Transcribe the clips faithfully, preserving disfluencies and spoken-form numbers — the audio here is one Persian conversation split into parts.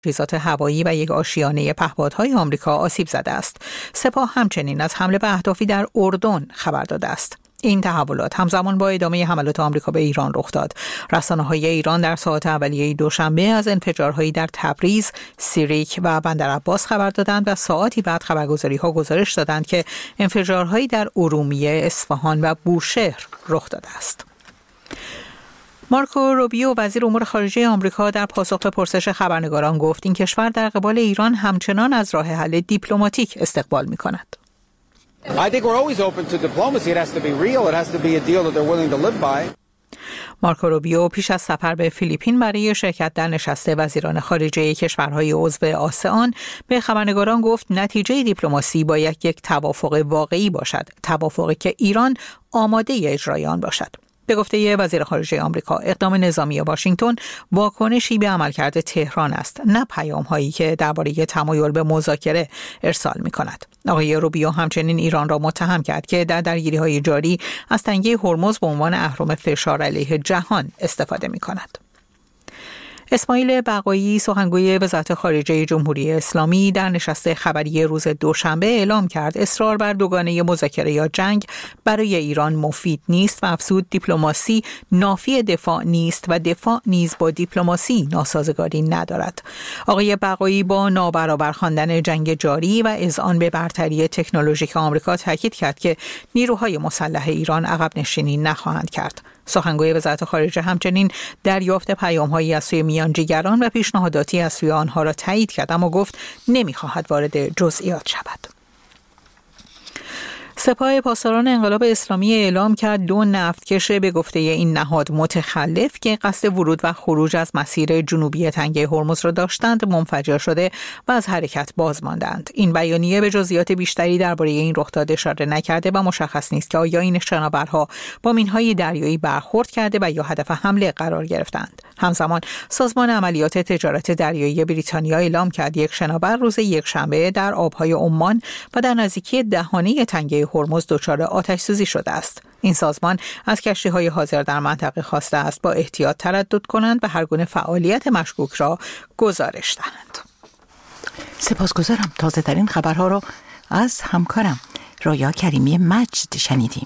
تجهیزات هوایی و یک آشیانه پهپادهای آمریکا آسیب زده است. سپاه همچنین از حمله به اهدافی در اردن خبر داده است. این تحولات همزمان با ادامه حملات آمریکا به ایران رخ داد. رسانه‌های ایران در ساعات اولیه دوشنبه از انفجارهایی در تبریز، سیریک و بندرعباس خبر دادند و ساعاتی بعد خبرگزاری‌ها گزارش دادند که انفجارهایی در ارومیه، اصفهان و بوشهر رخ داده است. مارکو روبیو وزیر امور خارجه آمریکا در پاسخ به پرسش خبرنگاران گفت این کشور در قبال ایران همچنان از راه حل دیپلماتیک استقبال می‌کند. I think we're always open to diplomacy. It has to be real. It has to be a deal that they're willing to live by. مارکو روبیو پیش از سفر به فیلیپین برای شرکت در نشست وزیران خارجه کشورهای عضو آسئان به خبرنگاران گفت نتیجه دیپلماسی باید یک توافق واقعی باشد، توافقی که ایران آماده اجرای آن باشد. به گفته وزیر خارجه آمریکا، اقدام نظامی واشنگتن واکنشی به عملکرد تهران است، نه پیام‌هایی که درباره تمایل به مذاکره ارسال می‌کند. آقای روبیو همچنین ایران را متهم کرد که در درگیری‌های جاری از تنگه هرمز به عنوان اهرم فشار علیه جهان استفاده می‌کند. اسماعیل بقایی سخنگوی وزارت خارجه جمهوری اسلامی در نشست خبری روز دوشنبه اعلام کرد اصرار بر دوگانه مذاکره یا جنگ برای ایران مفید نیست و افزود دیپلماسی نافی دفاع نیست و دفاع نیز با دیپلماسی ناسازگاری ندارد. آقای بقایی با نابرابر خواندن جنگ جاری و اذعان به برتری تکنولوژیک آمریکا تاکید کرد که نیروهای مسلح ایران عقب نشینی نخواهند کرد. سخنگوی وزارت خارجه همچنین دریافت پیام‌هایی از سوی میانجیگران و پیشنهاداتی از سوی آنها را تایید کرد، اما گفت نمی‌خواهد وارد جزئیات شود. سپاه پاسداران انقلاب اسلامی اعلام کرد دو نفتکش به گفته این نهاد متخلف که قصد ورود و خروج از مسیر جنوبی تنگه هرمز را داشتند منفجر شده و از حرکت باز ماندند. این بیانیه به جزئیات بیشتری درباره این رخداد اشاره نکرده و مشخص نیست که آیا این شناورها با مینهای دریایی برخورد کرده و یا هدف حمله قرار گرفتند. همزمان سازمان عملیات تجارت دریایی بریتانیا اعلام کرد یک شناور روز یکشنبه در آبهای عمان و در نزدیکی دهانه تنگه هرمز دچار آتش سوزی شده است. این سازمان از کشتی‌های حاضر در منطقه خواسته است با احتیاط تردد کنند و هر گونه فعالیت مشکوک را گزارش دهند. سپاسگزارم. تازه ترین خبرها را از همکارم رویا کریمی مجد شنیدیم.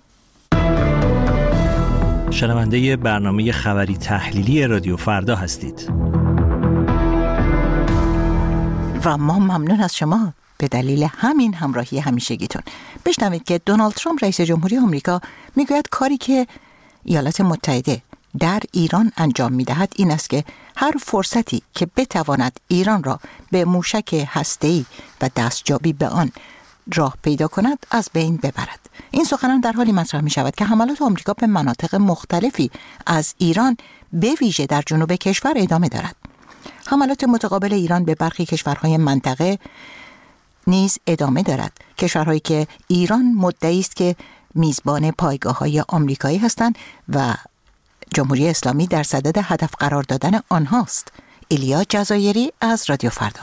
شنونده برنامه خبری تحلیلی رادیو فردا هستید. و ما ممنون از شما به دلیل همین همراهی همیشگیتون. بشنوید که دونالد ترامپ رئیس جمهوری آمریکا میگوید کاری که ایالات متحده در ایران انجام میدهد این است که هر فرصتی که بتواند ایران را به موشک هسته‌ای و دستیابی به آن راه پیدا کند از بین ببرد. این سخنان در حالی مطرح می شود که حملات آمریکا به مناطق مختلفی از ایران به ویژه در جنوب کشور ادامه دارد. حملات متقابل ایران به برخی کشورهای منطقه نیز ادامه دارد. کشورهایی که ایران مدعی است که میزبان پایگاه‌های آمریکایی هستند و جمهوری اسلامی در صدد هدف قرار دادن آنهاست. ایلیا جزایری از رادیو فردا.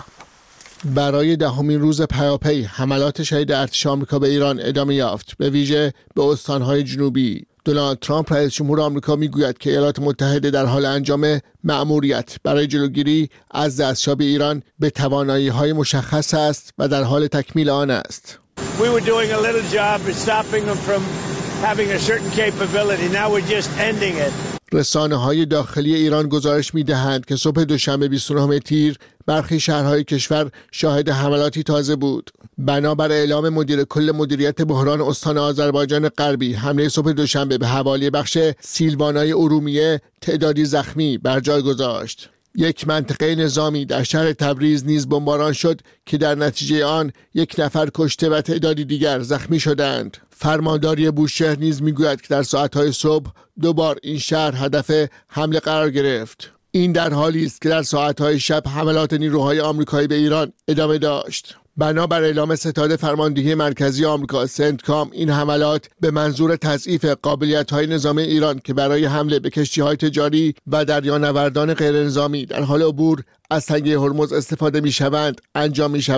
برای دهمین روز پیاپی حملات شدید ارتش آمریکا به ایران ادامه یافت، به ویژه به استانهای جنوبی. دونالد ترامپ رئیس جمهور آمریکا میگوید که ایالات متحده در حال انجام مأموریت برای جلوگیری از دستیابی ایران به توانایی‌های مشخص است و در حال تکمیل آن است. We were doing a little job of stopping them from having a certain capability. Now we're just ending it. رسانه‌های داخلی ایران گزارش می‌دهند که صبح دوشنبه بیست و نهم تیر برخی شهرهای کشور شاهد حملاتی تازه بود. بنابر اعلام مدیر کل مدیریت بحران استان آذربایجان غربی، حمله صبح دوشنبه به حوالی بخش سیلوانای ارومیه تعدادی زخمی بر جای گذاشت. یک منطقه نظامی در شهر تبریز نیز بمباران شد که در نتیجه آن یک نفر کشته و تعدادی دیگر زخمی شدند. فرمانداری بوشهر نیز میگوید که در ساعت‌های صبح دوبار این شهر هدف حمله قرار گرفت. این در حالی است که در ساعت‌های شب حملات نیروهای آمریکایی به ایران ادامه داشت. بنابر اعلام ستاد فرماندهی مرکزی آمریکا سنتکام، این حملات به منظور تضعیف قابلیت‌های نظامی ایران که برای حمله به کشتی‌های تجاری و دریانوردان غیرنظامی در حال عبور از تنگه هرمز استفاده می‌شوند انجام می‌شود.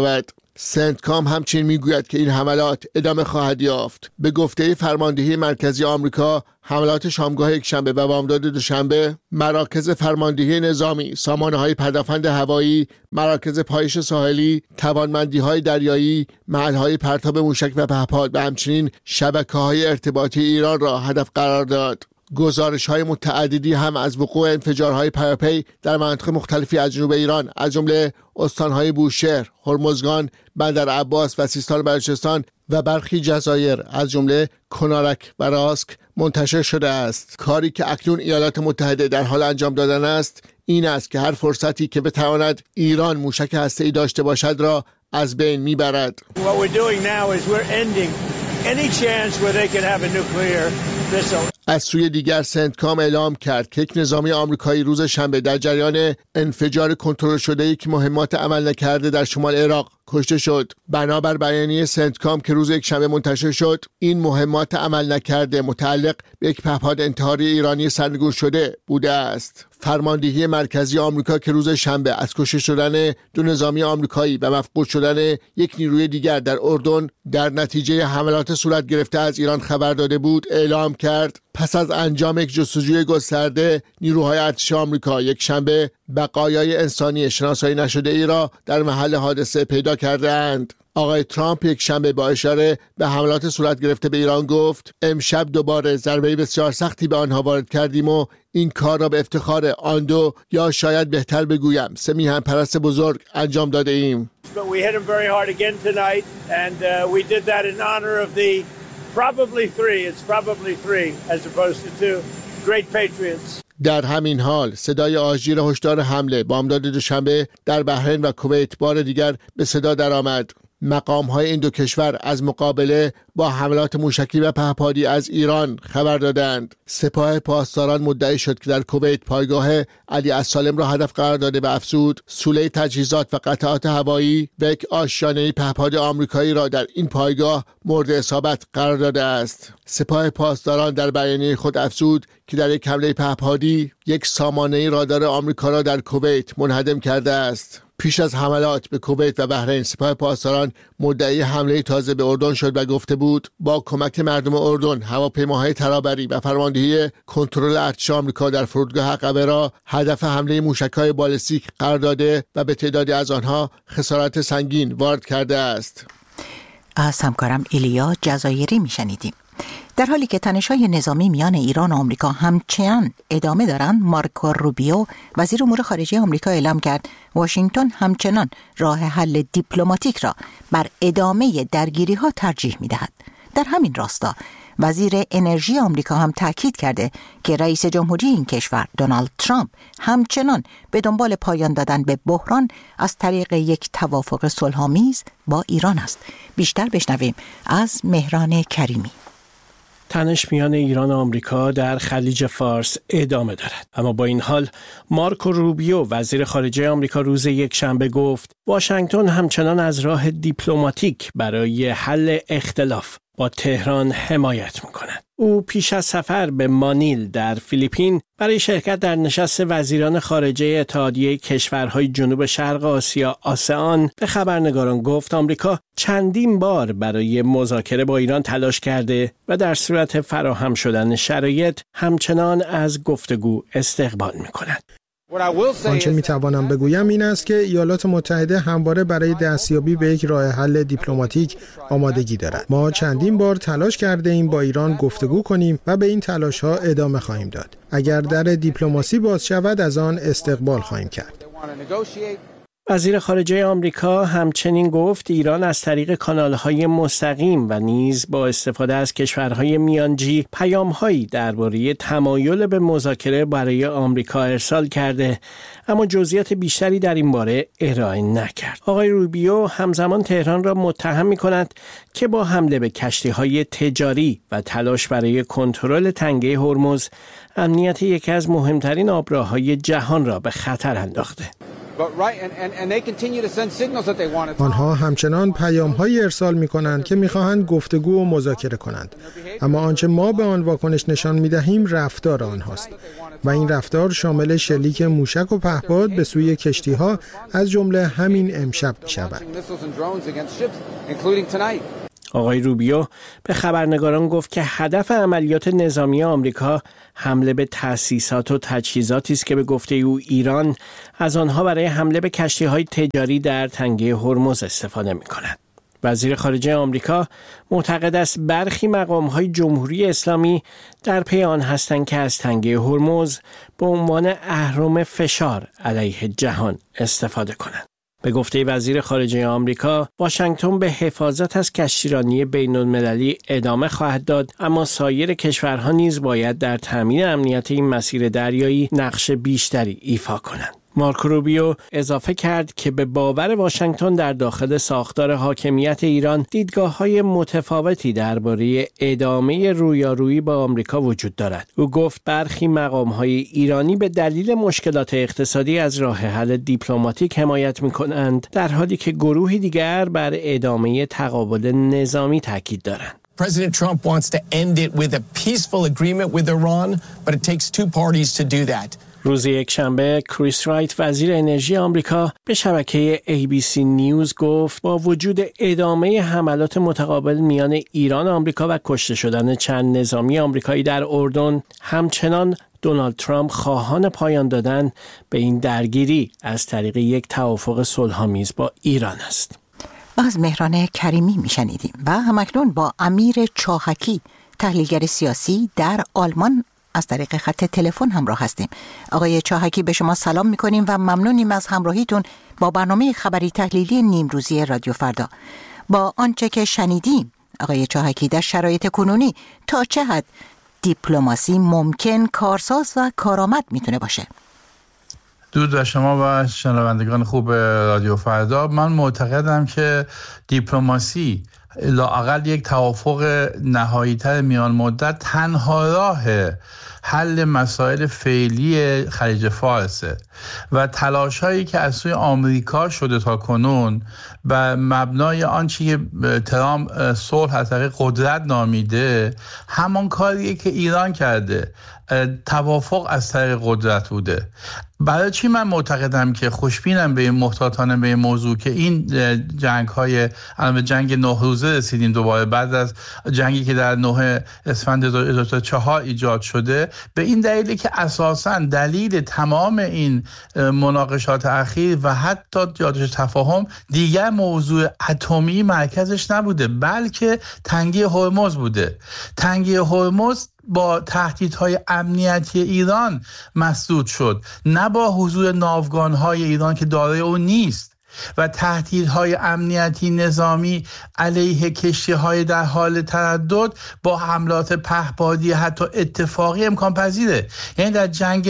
سنتکام همچنین میگوید که این حملات ادامه خواهد یافت. به گفته فرماندهی مرکزی آمریکا، حملات شامگاه یکشنبه و بامداد دوشنبه مراکز فرماندهی نظامی، سامانه‌های پدافند هوایی، مراکز پایش ساحلی، توانمندی‌های دریایی، محل‌های پرتاب موشک و پهپاد و همچنین شبکه‌های ارتباطی ایران را هدف قرار داد. گزارش‌های متعددی هم از وقوع انفجارهای پیاپی در مناطق مختلفی از جنوب ایران از جمله استان‌های بوشهر، هرمزگان، بندر عباس و سیستان بلوچستان و برخی جزایر از جمله کنارک و راسک منتشر شده است. کاری که اکنون ایالات متحده در حال انجام دادن است این است که هر فرصتی که بتواند ایران موشک هسته‌ای داشته باشد را از بین میبرد. What we're doing now is we're ending any chance where they can have a nuclear missile. از سوی دیگر سنتکام اعلام کرد که یک نظامی آمریکایی روز شنبه در جریان انفجار کنترل شده یک مهمات عمل نکرده در شمال عراق کشته شد. بنابر بیانیه سنتکام که روز یک شنبه منتشر شد، این مهمات عمل نکرده متعلق به یک پهپاد انتحاری ایرانی سرنگون شده بوده است. فرماندهی مرکزی آمریکا که روز شنبه از کشته شدن دو نظامی آمریکایی و مفقود شدن یک نیروی دیگر در اردن در نتیجه حملات صورت گرفته از ایران خبر داده بود، اعلام کرد پس از انجام یک جستجوی گسترده نیروهای ارتش آمریکا یک شنبه بقایای انسانی شناسایی نشده ای را در محل حادثه پیدا کردند. آقای ترامپ یک شنبه با اشاره به حملات صورت گرفته به ایران گفت امشب دوباره ضربه بسیار سختی به آنها وارد کردیم و این کار را به افتخار آن دو یا شاید بهتر بگویم سه میهن پرست بزرگ انجام داده ایم. But we hit them very hard again tonight and uh, we did that in honor of the probably three it's probably three as opposed to two great patriots. در همین حال صدای آژیر هشدار حمله بامداد دوشنبه در بحرین و کویت بار دیگر به صدا درآمد. مقام‌های این دو کشور از مقابله با حملات موشکی و پهپادی از ایران خبر دادند. سپاه پاسداران مدعی شد که در کویت پایگاه علی السالم را هدف قرار داده و افزود سوله تجهیزات و قطعات هوایی و یک آشیانه پهپاد آمریکایی را در این پایگاه مورد اصابت قرار داده است. سپاه پاسداران در بیانیه خود افزود که در یک حمله پهپادی یک سامانه رادار آمریکا را در کویت منهدم کرده است. پیش از حملات به کویت و بحرین سپاه پاسداران مدعی حمله تازه به اردن شد و گفته بود با کمک مردم اردن هواپیماهای ترابری و فرماندهی کنترل ارتش آمریکا در فرودگاه عقبه را هدف حمله موشک‌های بالستیک قرار داده و به تعدادی از آنها خسارات سنگین وارد کرده است. از همکارم ایلیا جزایری میشنیدیم. در حالی که تنش‌های نظامی میان ایران و آمریکا همچنان ادامه دارند، مارکو روبیو وزیر امور خارجه آمریکا اعلام کرد واشنگتن همچنان راه حل دیپلماتیک را بر ادامه درگیری‌ها ترجیح می‌دهد. در همین راستا وزیر انرژی آمریکا هم تاکید کرده که رئیس جمهوری این کشور دونالد ترامپ همچنان به دنبال پایان دادن به بحران از طریق یک توافق صلح‌آمیز با ایران است. بیشتر بشنویم از مهران کریمی. تنش میان ایران و آمریکا در خلیج فارس ادامه دارد. اما با این حال مارکو روبیو وزیر خارجه آمریکا روز یک شنبه گفت واشنگتن همچنان از راه دیپلماتیک برای حل اختلاف با تهران حمایت می‌کند. او پیش از سفر به مانیل در فیلیپین برای شرکت در نشست وزیران خارجه اتحادیه کشورهای جنوب شرق آسیا آسئان به خبرنگاران گفت آمریکا چندین بار برای مذاکره با ایران تلاش کرده و در صورت فراهم شدن شرایط همچنان از گفتگو استقبال می‌کند. آنچه میتوانم بگویم این است که ایالات متحده همواره برای دستیابی به یک راه حل دیپلماتیک آمادگی دارد. ما چندین بار تلاش کرده ایم با ایران گفتگو کنیم و به این تلاش ها ادامه خواهیم داد. اگر در دیپلماسی باز شود از آن استقبال خواهیم کرد. وزیر خارجه آمریکا همچنین گفت ایران از طریق کانال‌های مستقیم و نیز با استفاده از کشورهای میانجی پیام‌هایی درباره تمایل به مذاکره برای آمریکا ارسال کرده، اما جزئیات بیشتری در این باره ارائه نکرد. آقای روبیو همزمان تهران را متهم می‌کند که با حمله به کشتی‌های تجاری و تلاش برای کنترل تنگه هرمز امنیت یکی از مهمترین آبراه‌های جهان را به خطر انداخته. آنها همچنان پیام‌هایی ارسال می‌کنند که می‌خواهند گفتگو و مذاکره کنند. اما آنچه ما به آن واکنش نشان می‌دهیم رفتار آنهاست و این رفتار شامل شلیک موشک و پهپاد به سوی کشتی‌ها از جمله همین امشب می‌شود. آقای روبیو به خبرنگاران گفت که هدف عملیات نظامی آمریکا حمله به تأسیسات و تجهیزاتی است که به گفته او ایران از آنها برای حمله به کشتی‌های تجاری در تنگه هرمز استفاده می‌کند. وزیر خارجه آمریکا معتقد است برخی مقام‌های جمهوری اسلامی در پی آن هستند که از تنگه هرمز به عنوان اهرم فشار علیه جهان استفاده کنند. به گفته وزیر خارجه آمریکا، واشنگتن به حفاظت از کشتیرانی بین‌المللی ادامه خواهد داد، اما سایر کشورها نیز باید در تامین امنیت این مسیر دریایی نقش بیشتری ایفا کنند. مارکو روبیو اضافه کرد که به باور واشنگتن در داخل ساختار حاکمیت ایران دیدگاه‌های متفاوتی درباره ادامه رویارویی با آمریکا وجود دارد. او گفت برخی مقام‌های ایرانی به دلیل مشکلات اقتصادی از راه حل دیپلماتیک حمایت می‌کنند، در حالی که گروهی دیگر بر ادامه تقابل نظامی تاکید دارند. President Trump wants to end it with a peaceful agreement with Iran, but it takes two parties to do that. روز یکشنبه کریس رایت وزیر انرژی آمریکا به شبکه ای بی سی نیوز گفت با وجود ادامه حملات متقابل میان ایران و آمریکا و کشته شدن چند نظامی آمریکایی در اردن، همچنان دونالد ترامپ خواهان پایان دادن به این درگیری از طریق یک توافق صلح‌آمیز با ایران است. از مهران کریمی میشنیدیم و همکنون با امیر چاهکی تحلیلگر سیاسی در آلمان از طریق خط تلفن همراه هستیم. آقای چاهکی به شما سلام میکنیم و ممنونیم از همراهیتون با برنامه خبری تحلیلی نیمروزی رادیو فردا. با آنچه که شنیدیم آقای چاهکی، در شرایط کنونی تا چه حد دیپلماسی ممکن کارساز و کارآمد میتونه باشه؟ درود بر شما و شنوندگان خوب رادیو فردا. من معتقدم که دیپلماسی لااقل یک توافق نهایی‌تر میان مدت تنها راه حل مسائل فعلی خلیج فارسه و تلاش‌هایی که از سوی آمریکا شده تا کنون بر مبنای آنچه که ترامپ صلح از طریق قدرت نامیده همان کاریه که ایران کرده، توافق از طریق قدرت بوده. برای چی من معتقدم که خوشبینم به این محتاطانه به این موضوع که این جنگ های الان جنگ نه روزه رسیدیم دوباره بعد از جنگی که در نه اسفند دو هزار و چهار ایجاد شده، به این دلیلی که اساساً دلیل تمام این مناقشات اخیر و حتی یادش تفاهم دیگر موضوع اتمی مرکزش نبوده، بلکه تنگی هرمز بوده. تنگی هرمز با تهدیدهای امنیتی ایران مسدود شد، نه با حضور ناوگان‌های ایران که دارای اون نیست و تهدیدهای امنیتی نظامی علیه کشتی‌های در حال تردد با حملات پهپادی حتی اتفاقی امکان پذیره. یعنی در جنگ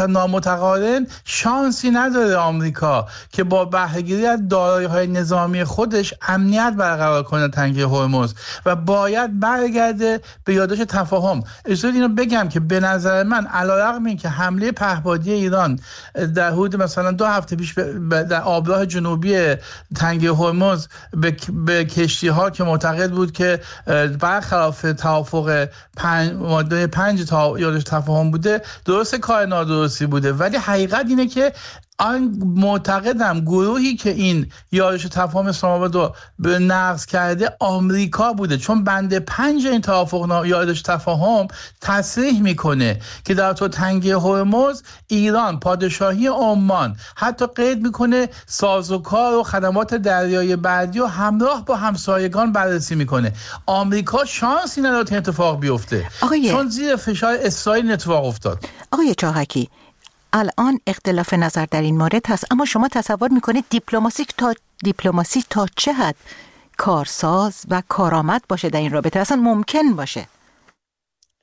نامتقارن شانسی نداره آمریکا که با بهره‌گیری از دارایی‌های نظامی خودش امنیت برقرار کنه تنگه هرمز و باید برگرده به یادداشت تفاهم. اجازه اینو بگم که به نظر من علیرغم اینکه حمله پهپادی ایران در حدود مثلا دو هفته پیش در آبراه جنوبی تنگه هرمز به, به کشتی ها که معتقد بود که برخلاف توافق پنج ماده پنج تا یادش تفاهم بوده، درست کار نادرستی بوده، ولی حقیقت اینه که آن معتقدم گروهی که این یادش تفاهم اسلام آباد رو به نقض کرده آمریکا بوده، چون بند پنج این توافق یادش تفاهم تصریح میکنه که در تو تنگه هرمز ایران پادشاهی عمان حتی قید میکنه سازوکار و خدمات دریایی بعدی و همراه با همسایگان بررسی میکنه. آمریکا شانسی نداره این اتفاق بیفته آقای... چون زیر فشار اسرائیل اتفاق افتاد. آقای چاهکی، الان اختلاف نظر در این مورد هست، اما شما تصور میکنید دیپلماسی تا دیپلماسی تا چه حد کارساز و کارآمد باشه در این رابطه، اصلا ممکن باشه؟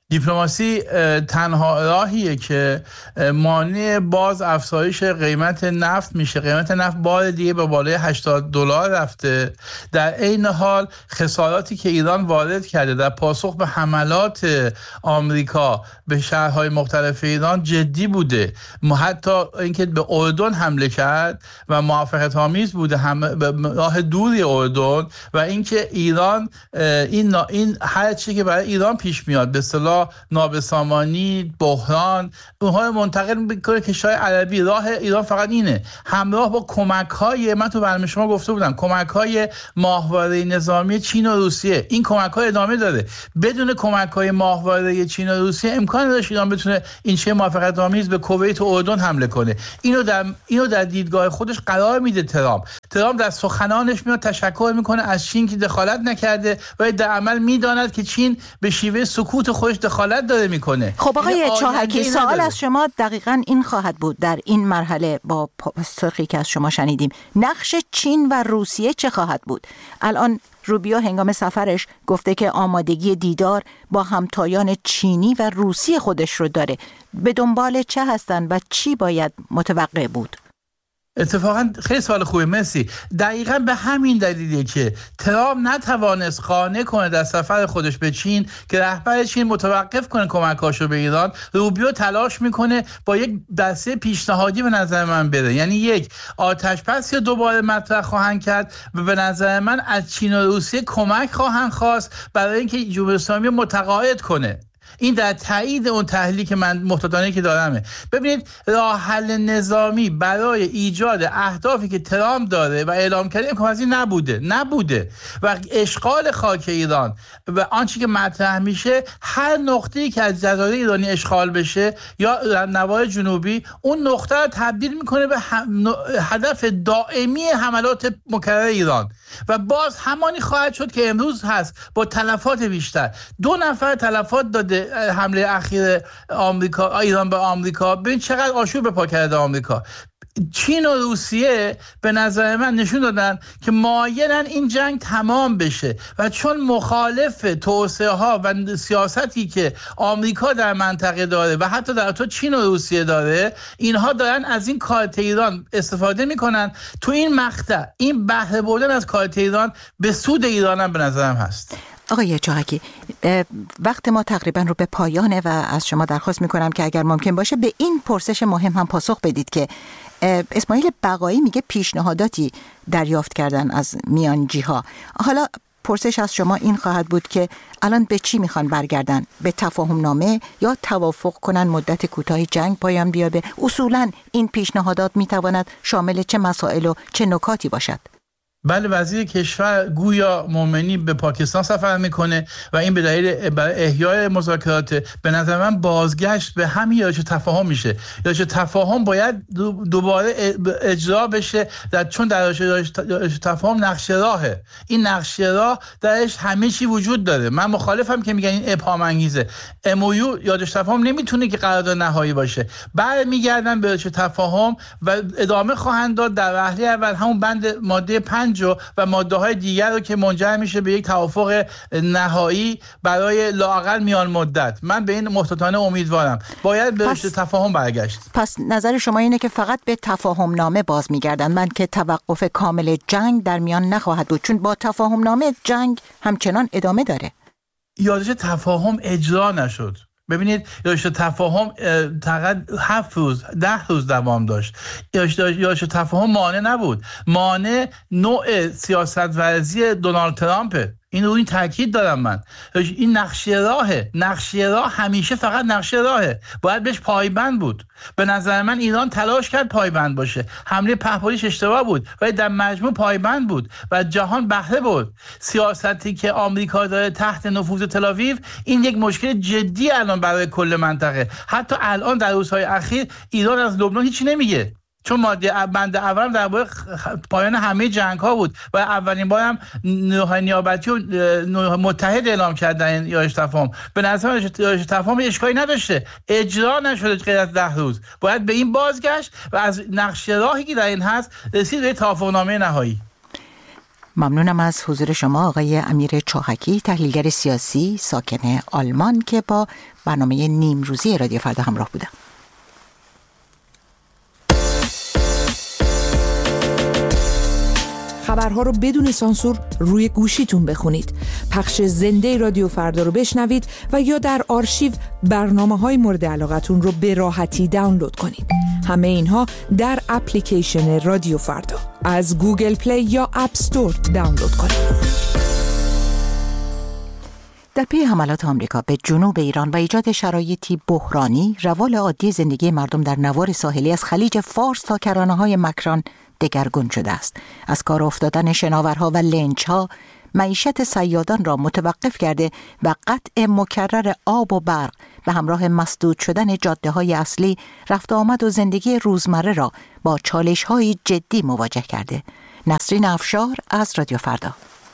دیپلماسی تنها راهیه که مانع باز افزایش قیمت نفت میشه. قیمت نفت بار دیگه به بالای هشتاد دلار رفته. در عین حال خساراتی که ایران وارد کرده در پاسخ به حملات آمریکا به شهرهای مختلف ایران جدی بوده. حتی اینکه به اردن حمله کرد و موفقیت آمیز بوده، هم به راه دوری اردن، و اینکه ایران این این هر چیزی که برای ایران پیش میاد به اصطلاح نابسامانی، بحران، اونها منتقل میکنه کشورهای عربی. راه ایران فقط اینه، همراه با کمک‌های، من تو برنامه شما گفته بودم، کمک‌های ماهواره نظامی چین و روسیه. این کمک‌ها ادامه داره. بدون کمک‌های ماهواره چین و روسیه امکان نداشت ایران بتونه این چه موفقیت آمیز به کویت و اردن حمله کنه. اینو در اینو در دیدگاه خودش قرار میده ترامپ. ترامپ در سخنانش میاد تشکر میکنه از چین که دخالت نکرده و در عمل میداند که چین به شیوه سکوت خودش دخالت داره میکنه. خب آقای چاهکی، سوال از شما دقیقاً این خواهد بود در این مرحله با پاسخی که از شما شنیدیم، نقش چین و روسیه چه خواهد بود؟ الان روبیو هنگام سفرش گفته که آمادگی دیدار با همتایان چینی و روسی خودش رو داره. به دنبال چه هستن و چی باید متوقع بود؟ اتفاقا خیلی سوال خوبه، مرسی. دقیقاً به همین دلیلیه که ترامپ نتوانست قانع کنه در سفر خودش به چین که رهبر چین متوقف کنه کمکاشو به ایران. روبیو تلاش میکنه با یک دسته پیشنهادی به نظر من بره، یعنی یک آتش‌بس یا دوباره مطرح خواهند کرد و به نظر من از چین و روسیه کمک خواهند خواست برای اینکه جمهوری اسلامی متقاعد کنه. این در تایید اون تحلیلی که من محتاطانه که دارمه. ببینید، راه حل نظامی برای ایجاد اهدافی که ترامپ داره و اعلام کرده امکانپذیر نبوده نبوده و اشغال خاک ایران و آنچه که مطرح میشه، هر نقطه‌ای که از جزایر ایرانی اشغال بشه یا در نواحی جنوبی، اون نقطه رو تبدیل میکنه به هدف دائمی حملات مکرر ایران و باز همانی خواهد شد که امروز هست با تلفات بیشتر. دو نفر تلفات داده حمله اخیر آمریکا ایران به آمریکا. ببین چقدر آشوب به پا کرده آمریکا. چین و روسیه به نظر من نشون دادن که مایلن این جنگ تمام بشه و چون مخالف توسعه ها و سیاستی که آمریکا در منطقه داره و حتی در تو چین و روسیه داره، اینها دارن از این کارت ایران استفاده میکنن. تو این مقطع این بهره بردن از کارت ایران به سود ایران هم به نظرم هست. آقای چاهکی، وقت ما تقریبا رو به پایانه و از شما درخواست میکنم که اگر ممکن باشه به این پرسش مهم هم پاسخ بدید که اسماعیل بقایی میگه پیشنهاداتی دریافت کردن از میانجی ها. حالا پرسش از شما این خواهد بود که الان به چی میخوان برگردن؟ به تفاهم نامه یا توافق کنن مدت کوتاهی جنگ پایان بیابه؟ اصولا این پیشنهادات میتواند شامل چه مسائل و چه نکاتی باشد؟ بله، وزیر کشور گویا مومنی به پاکستان سفر میکنه و این به دلیل برای احیای مذاکرات. به نظر من بازگشت به همین یارش تفاهم میشه. یارش تفاهم باید دوباره اجرا بشه در چون در یارش تفاهم نقشه راهه. این نقشه راه درش همه چی وجود داره. من مخالفم که میگن این ابهام انگیزه. ام او یو یارش تفاهم نمیتونه که قرارداد نهایی باشه. برمیگردن به یارش تفاهم و ادامه خواهند داد در وهله اول همون بند ماده پنج و ماده های دیگر رو که منجر میشه به یک توافق نهایی برای لااقل میان مدت. من به این محتاطانه امیدوارم. باید به تفاهم برگشت. پس نظر شما اینه که فقط به تفاهم نامه باز میگردن، من که توقف کامل جنگ در میان نخواهد بود، چون با تفاهم نامه جنگ همچنان ادامه داره. یادش تفاهم اجرا نشد. ببینید، یادش تفاهم فقط هفت روز ده روز دوام داشت. یادش تفاهم مانع نبود. مانع نوع سیاست ورزی دونالد ترامپه. این رو این تاکید دارم من. این نقشه راهه. نقشه راه همیشه فقط نقشه راهه. باید بهش پایبند بود. به نظر من ایران تلاش کرد پایبند باشه. حمله پهپادیش اشتباه بود ولی در مجموع پایبند بود و جهان بهره برد. سیاستی که آمریکا داره تحت نفوذ تل‌آویو، این یک مشکل جدی الان برای کل منطقه. حتی الان در روزهای اخیر ایران از لبنان هیچی نمیگه، چون ماده بند اول درباره پایان همه جنگ ها بود و اولین بار هم نیروهای نیابتی و متحد اعلام کردن یارش تفاهم. به نظر من یارش تفاهم اشکالی نداشته، اجرا نشده غیر از ده روز. باید به این بازگشت و از نقشه راهی که در این هست رسید به توافقنامه نهایی. ممنونم از حضور شما آقای امیر چاهکی، تحلیلگر سیاسی ساکن آلمان که با برنامه نیم روزی رادیو فردا همراه بودم. خبرها رو بدون سانسور روی گوشیتون بخونید. پخش زنده رادیو فردا رو بشنوید و یا در آرشیو برنامه‌های مورد علاقتون رو به راحتی دانلود کنید. همه اینها در اپلیکیشن رادیو فردا از گوگل پلی یا اپ استور دانلود کنید. در پی حملات آمریکا به جنوب ایران و ایجاد شرایطی بحرانی، روال عادی زندگی مردم در نوار ساحلی از خلیج فارس تا کرانه‌های مکران دگرگون شده است. از کار افتادن شناورها و لنچ‌ها معیشت صیادان را متوقف کرده و قطع مکرر آب و برق به همراه مسدود شدن جاده‌های اصلی رفت آمد و زندگی روزمره را با چالش‌های جدی مواجه کرده. نسرین افشار از رادیو فردا.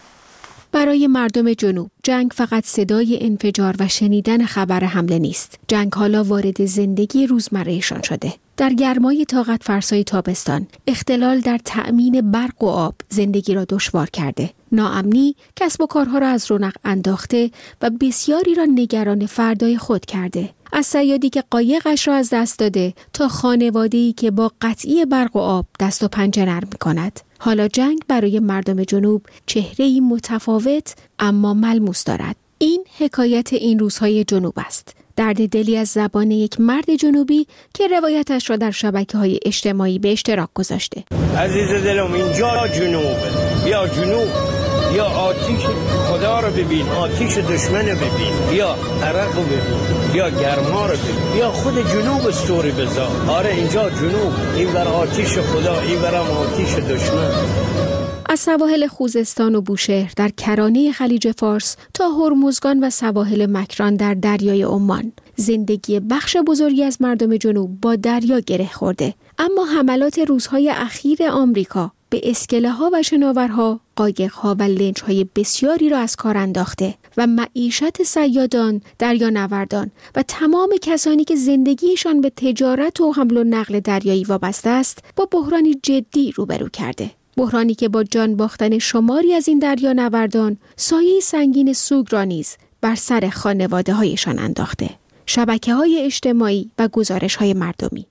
برای مردم جنوب جنگ فقط صدای انفجار و شنیدن خبر حمله نیست. جنگ حالا وارد زندگی روزمرهشان شده. در گرمای طاقت فرسای تابستان، اختلال در تأمین برق و آب زندگی را دشوار کرده. ناامنی کسب و کارها را از رونق انداخته و بسیاری را نگران فردای خود کرده. از صیادی که قایقش را از دست داده تا خانواده‌ای که با قطعی برق و آب دست و پنجه نرم می‌کند. حالا جنگ برای مردم جنوب چهره‌ای متفاوت اما ملموس دارد. این حکایت این روزهای جنوب است. درد دلی از زبان یک مرد جنوبی که روایتش را در شبکه‌های اجتماعی به اشتراک گذاشته. عزیز دلم، اینجا جنوبه. بیا جنوب، یا آتیش خدا رو ببین، آتیش دشمن رو ببین، یا عرق رو ببین، یا گرما رو ببین، یا خود جنوب استوری بذار. آره اینجا جنوب، این بر آتیش خدا، این برم آتیش دشمن. از سواحل خوزستان و بوشهر در کرانه خلیج فارس تا هرمزگان و سواحل مکران در دریای عمان، زندگی بخش بزرگی از مردم جنوب با دریا گره خورده. اما حملات روزهای اخیر آمریکا به اسکله‌ها و شناورها، قایق‌ها و لنج‌های بسیاری را از کار انداخته و معیشت صیادان، دریانوردان و تمام کسانی که زندگیشان به تجارت و حمل و نقل دریایی وابسته است با بحرانی جدی روبرو کرده. بحرانی که با جان باختن شماری از این دریانوردان سایه سنگین سوگ را نیز بر سر خانواده‌هایشان انداخته. شبکه‌های اجتماعی و گزارش‌های مردمی.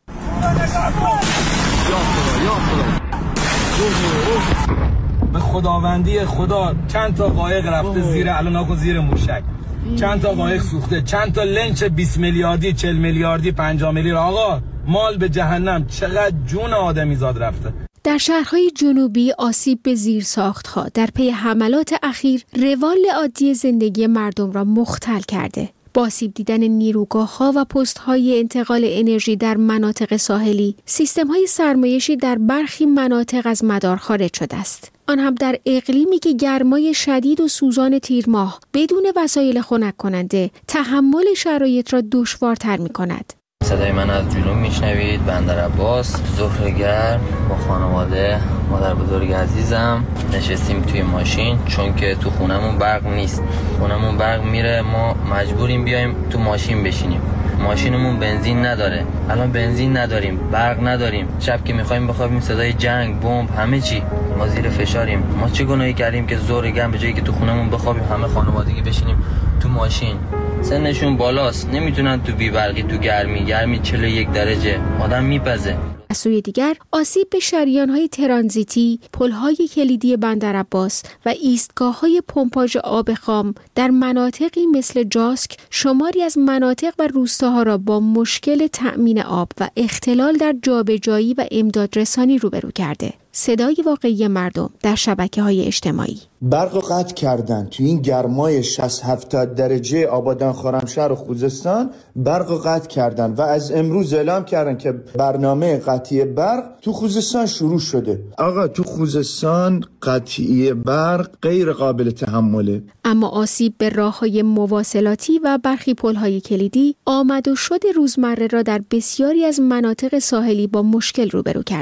به خداوندی خدا چند تا قایق رفته زیر الاناکو زیر موشک، چند تا قایق سوخته، چند تا لنچ بیست میلیاردی، چهل میلیاردی، پنجاه میلیارد. آقا مال به جهنم، چقدر جون آدمیزاد رفته. در شهرهای جنوبی آسیب به زیرساخت‌ها در پی حملات اخیر روال عادی زندگی مردم را مختل کرده. با آسیب دیدن نیروگاه‌ها و پست‌های انتقال انرژی در مناطق ساحلی، سیستم‌های سرمایشی در برخی مناطق از مدار خارج شده است. آن هم در اقلیمی که گرمای شدید و سوزان تیر ماه بدون وسایل خنک کننده تحمل شرایط را دشوارتر می‌کند. صدای من از جنوب میشنوید. بندر عباس، ظهر گرم با خانواده، مادر بزرگ عزیزم نشستیم توی ماشین چون که تو خونمون برق نیست. خونمون برق میره، ما مجبوریم بیایم تو ماشین بشینیم. ماشینمون بنزین نداره. الان بنزین نداریم، برق نداریم. شب که میخوایم بخوابیم صدای جنگ، بمب، همه چی. ما زیر فشاریم. ما چه گناهی کردیم که ظهر گرم به جایی که تو خونمون بخوابیم همه خانوادگی بشینیم تو ماشین؟ سنشون بالاست، نمیتونن تو بیبرقی، تو گرمی گرمی چهل و یک درجه آدم میپزه. از سوی دیگر آسیب به شریان‌های ترانزیتی، پل‌های کلیدی بندر عباس و ایستگاه‌های پمپاژ آب خام در مناطقی مثل جاسک شماری از مناطق و روستاها را با مشکل تأمین آب و اختلال در جابجایی و امدادرسانی روبرو کرده. صدای واقعی مردم در شبکه‌های اجتماعی. برق قطع کردن تو این گرمای شصت هفتاد درجه آبادان، خرمشهر و خوزستان برق قطع کردن و از امروز اعلام کردن که برنامه قطعی برق تو خوزستان شروع شده. آقا تو خوزستان قطعی برق غیر قابل تحمله. اما آسیب به راه‌های مواصلاتی و برخی پل‌های کلیدی آمد و شد روزمره را در بسیاری از مناطق ساحلی با مشکل روبرو کرده.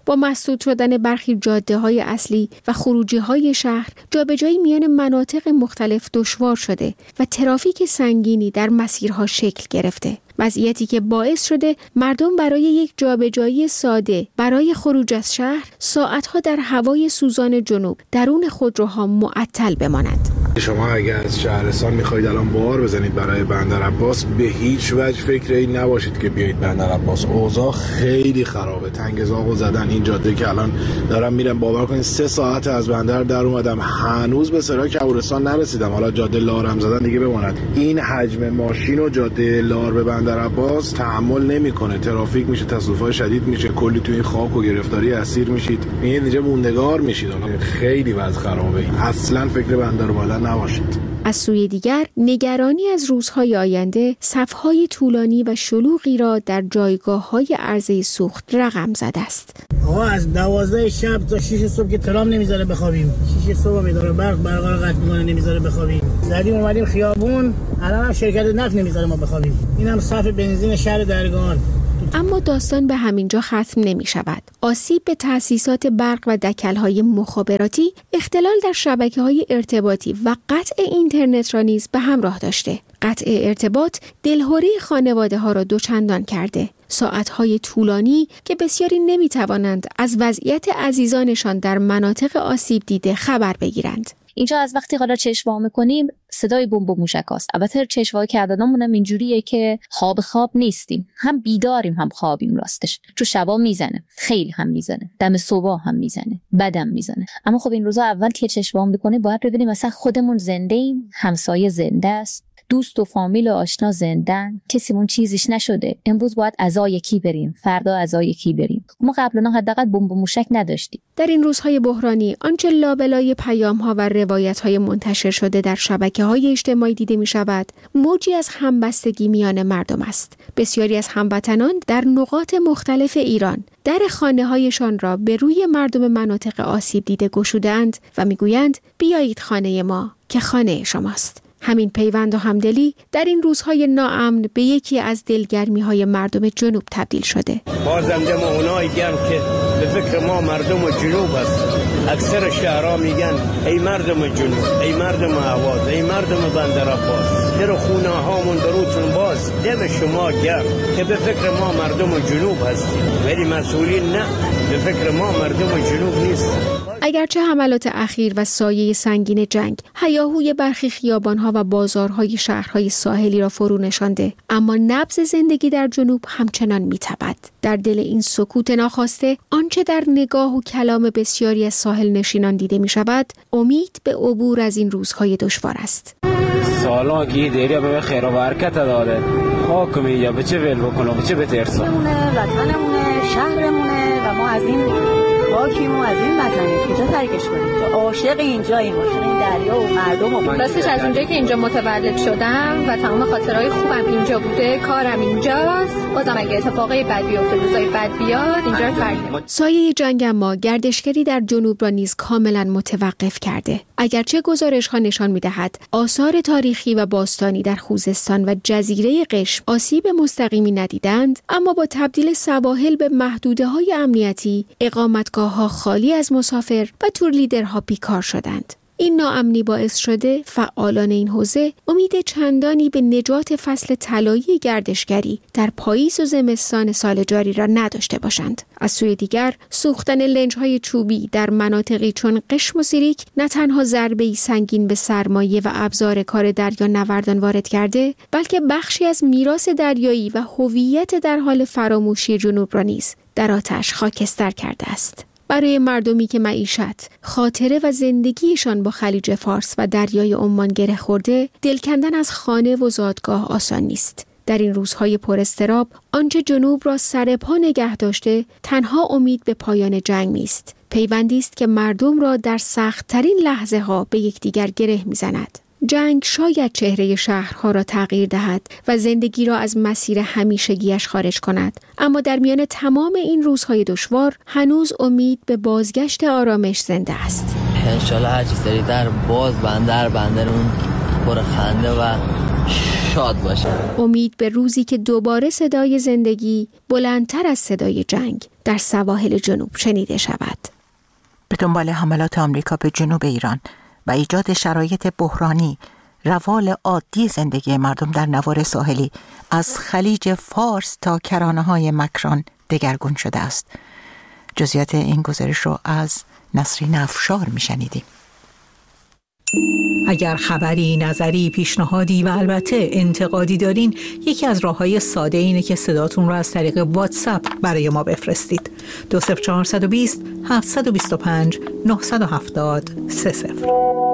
با مسدود شدن برخی جاده‌های اصلی و خروجی‌های شهر، جابجایی میان مناطق مختلف دشوار شده و ترافیک سنگینی در مسیرها شکل گرفته. وضعیتی که باعث شده مردم برای یک جابجایی ساده برای خروج از شهر ساعتها در هوای سوزان جنوب درون خودروها معطل بمانند. شما اگر از شهرستان میخواید الان بار بزنید برای بندر عباس، به هیچ وجه فکر این نباشید که بیایید بندر عباس. اوضاع خیلی خرابه. تنگ زاغو زدن. این جاده که الان دارم میرم، باور کنید سه ساعت از بندر در اومدم، هنوز به سرای کبورستان نرسیدم. حالا جاده لارم زدن دیگه بماند. این حجم ماشین و جاده لار به بندر عباس تحمل نمیکنه. ترافیک میشه، تصادفات شدید میشه، کلی تو این خاک و گرفتاری اسیر میشید. میاد اینجا موندگار میشید. خیلی وضع خرابه. اصلا فکر بندر اومدن نباشید. از سوی دیگر نگرانی از روزهای آینده صفهای طولانی و شلوغی را در جایگاه‌های عرضه سوخت رقم زده است. آقا از دوازده شب تا شش صبح که ترام نمیذاره بخوابیم. شش صبح میذاره برق برقرار قطع میکنه نمیذاره بخوابیم. زدیم اومدیم خیابون، الان هم شرکت نفت نمیذاره ما بخوابیم. اینم صف بنزین شهر درگان. اما داستان به همینجا ختم نمی شود. آسیب به تأسیسات برق و دکل‌های مخابراتی، اختلال در شبکه‌های ارتباطی و قطع اینترنت را نیز به همراه داشته. قطع ارتباط دلهره خانواده‌ها را دوچندان کرده. ساعت‌های طولانی که بسیاری نمی‌توانند از وضعیت عزیزانشان در مناطق آسیب دیده خبر بگیرند. اینجا از وقتی حالا چشم وا می‌کنیم صدای بمب و موشکاست. البته چشم‌های کردنامون هم اینجوریه که خواب خواب نیستیم، هم بیداریم هم خوابیم. راستش تو شبا میزنه، خیلی هم میزنه، دم صبح هم میزنه، بدم میزنه. اما خب این روزا اول که چشم وا می‌کنیم باید ببینیم مثلا خودمون زنده ایم، همسایه زنده است، دوست و فامیل و آشنا زندن، کسیمون چیزیش نشده. امروز باید عزای کی بریم، فردا عزای کی بریم. ما قبلا حداقل بمب و موشک نداشتیم. در این روزهای بحرانی آنچه لابلای پیام‌ها و روایت‌های منتشر شده در شبکه‌های اجتماعی دیده می‌شود، موجی از همبستگی میان مردم است. بسیاری از هموطنان در نقاط مختلف ایران در خانه‌هایشان را به روی مردم مناطق آسیب دیده گشودند و می‌گویند بیایید خانه ما که خانه شماست. همین پیوند و همدلی در این روزهای ناامن به یکی از دلگرمی‌های مردم جنوب تبدیل شده. بازم دم اونایی گرم که به فکر ما مردم جنوب است. اکثر شهرها میگن ای مردم جنوب، ای مردم اهواز، ای مردم بندر عباس، در خونه هامون دروتون باز. دم شما گرم که به فکر ما مردم جنوب هستیم، ولی مسئولین نه، به فکر ما مردم جنوب نیست. اگرچه حملات اخیر و سایه سنگین جنگ هیاهوی برخی خیابان‌ها و بازارهای شهرهای ساحلی را فرو نشانده، اما نبض زندگی در جنوب همچنان می‌تپد. در دل این سکوت ناخواسته آنچه در نگاه و کلام بسیاری از ساحل نشینان دیده می‌شود، امید به عبور از این روزهای دشوار است. سالا کی دیریا به خیر و برکت داده. خاک میگه به چه ول بکنه، به چه بترسه. وطنمونه، شهرمونه و ما از این خاکیم و از این وطنیم کجا ترکش کنیم؟ عاشق اینجاییم، عاشق این دریا و مردم و راستش از اونجایی که اینجا متولد شدم و تمام خاطرهای خوبم اینجا بوده، کارم اینجاست. بازم اگه اتفاقای بد بیفته، روزای بد بیاد، اینجا رو ترک نمی‌کنم. سایه جنگ اما گردشگری در جنوب را نیز کاملا متوقف کرده. اگرچه گزارش‌ها نشان می‌دهد آثار تاریخی و باستانی در خوزستان و جزیره قشم آسیب مستقیمی ندیدند، اما با تبدیل سواحل به محدوده‌های امنیتی، اقامتگاه‌ها خالی از مسافر و تور لیدرها بیکار شدند. این ناامنی باعث شده فعالان این حوزه امید چندانی به نجات فصل طلایی گردشگری در پاییز و زمستان سال جاری را نداشته باشند. از سوی دیگر سوختن لنج‌های چوبی در مناطقی چون قشم و سیریک نه تنها ضربه‌ای سنگین به سرمایه و ابزار کار دریا نوردان وارد کرده، بلکه بخشی از میراث دریایی و هویت در حال فراموشی جنوب را نیز در آتش خاکستر کرده است. برای مردمی که معیشت، خاطره و زندگیشان با خلیج فارس و دریای عمان گره خورده، دل کندن از خانه و زادگاه آسان نیست. در این روزهای پر اضطراب، آنچه جنوب را سر پا نگه داشته، تنها امید به پایان جنگ نیست. پیوندی است که مردم را در سخت‌ترین لحظه ها به یکدیگر گره می‌زند. جنگ شاید چهره شهرها را تغییر دهد و زندگی را از مسیر همیشگیش خارج کند، اما در میان تمام این روزهای دشوار هنوز امید به بازگشت آرامش زنده است. انشالله هر چیز در باز بندر بندرمون پر خنده و شاد باشن. امید به روزی که دوباره صدای زندگی بلندتر از صدای جنگ در سواحل جنوب شنیده شود. به دنبال حملات آمریکا به جنوب ایران و ایجاد شرایط بحرانی، روال عادی زندگی مردم در نوار ساحلی از خلیج فارس تا کرانه‌های مکران دگرگون شده است. جزئیات این گزارش رو از نسرین افشار میشنیدیم. اگر خبری، نظری، پیشنهادی و البته انتقادی دارین، یکی از راه‌های ساده اینه که صداتون رو از طریق واتساپ برای ما بفرستید. دو صفر چهارصد و بیست هفتصد و بیست و پنج نهصد و هفتاد سه صفر.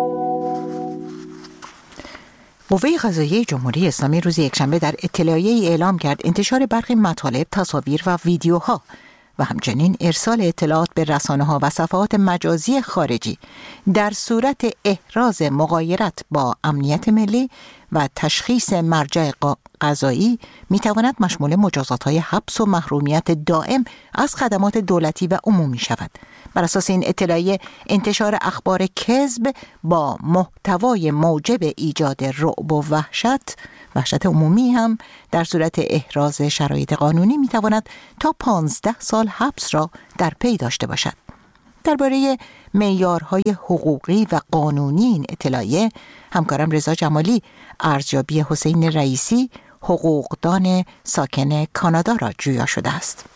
قوه قضاییه جمهوری اسلامی روز یکشنبه در اطلاعیه‌ای اعلام کرد انتشار برخی مطالب، تصاویر و ویدیوها و همچنین ارسال اطلاعات به رسانه‌ها و صفحات مجازی خارجی در صورت احراز مغایرت با امنیت ملی و تشخیص مرجع قضایی می‌تواند مشمول مجازات‌های حبس و محرومیت دائم از خدمات دولتی و عمومی شود. بر اساس این اطلاعیه، انتشار اخبار کذب با محتوای موجب ایجاد رعب و وحشت وحشت عمومی هم در صورت احراز شرایط قانونی میتواند تا پانزده سال حبس را در پی داشته باشد. درباره معیارهای حقوقی و قانونی این اطلاعیه، همکارم رضا جمالی ارزیابی حسین رئیسی، حقوقدان ساکن کانادا را جویا شده است.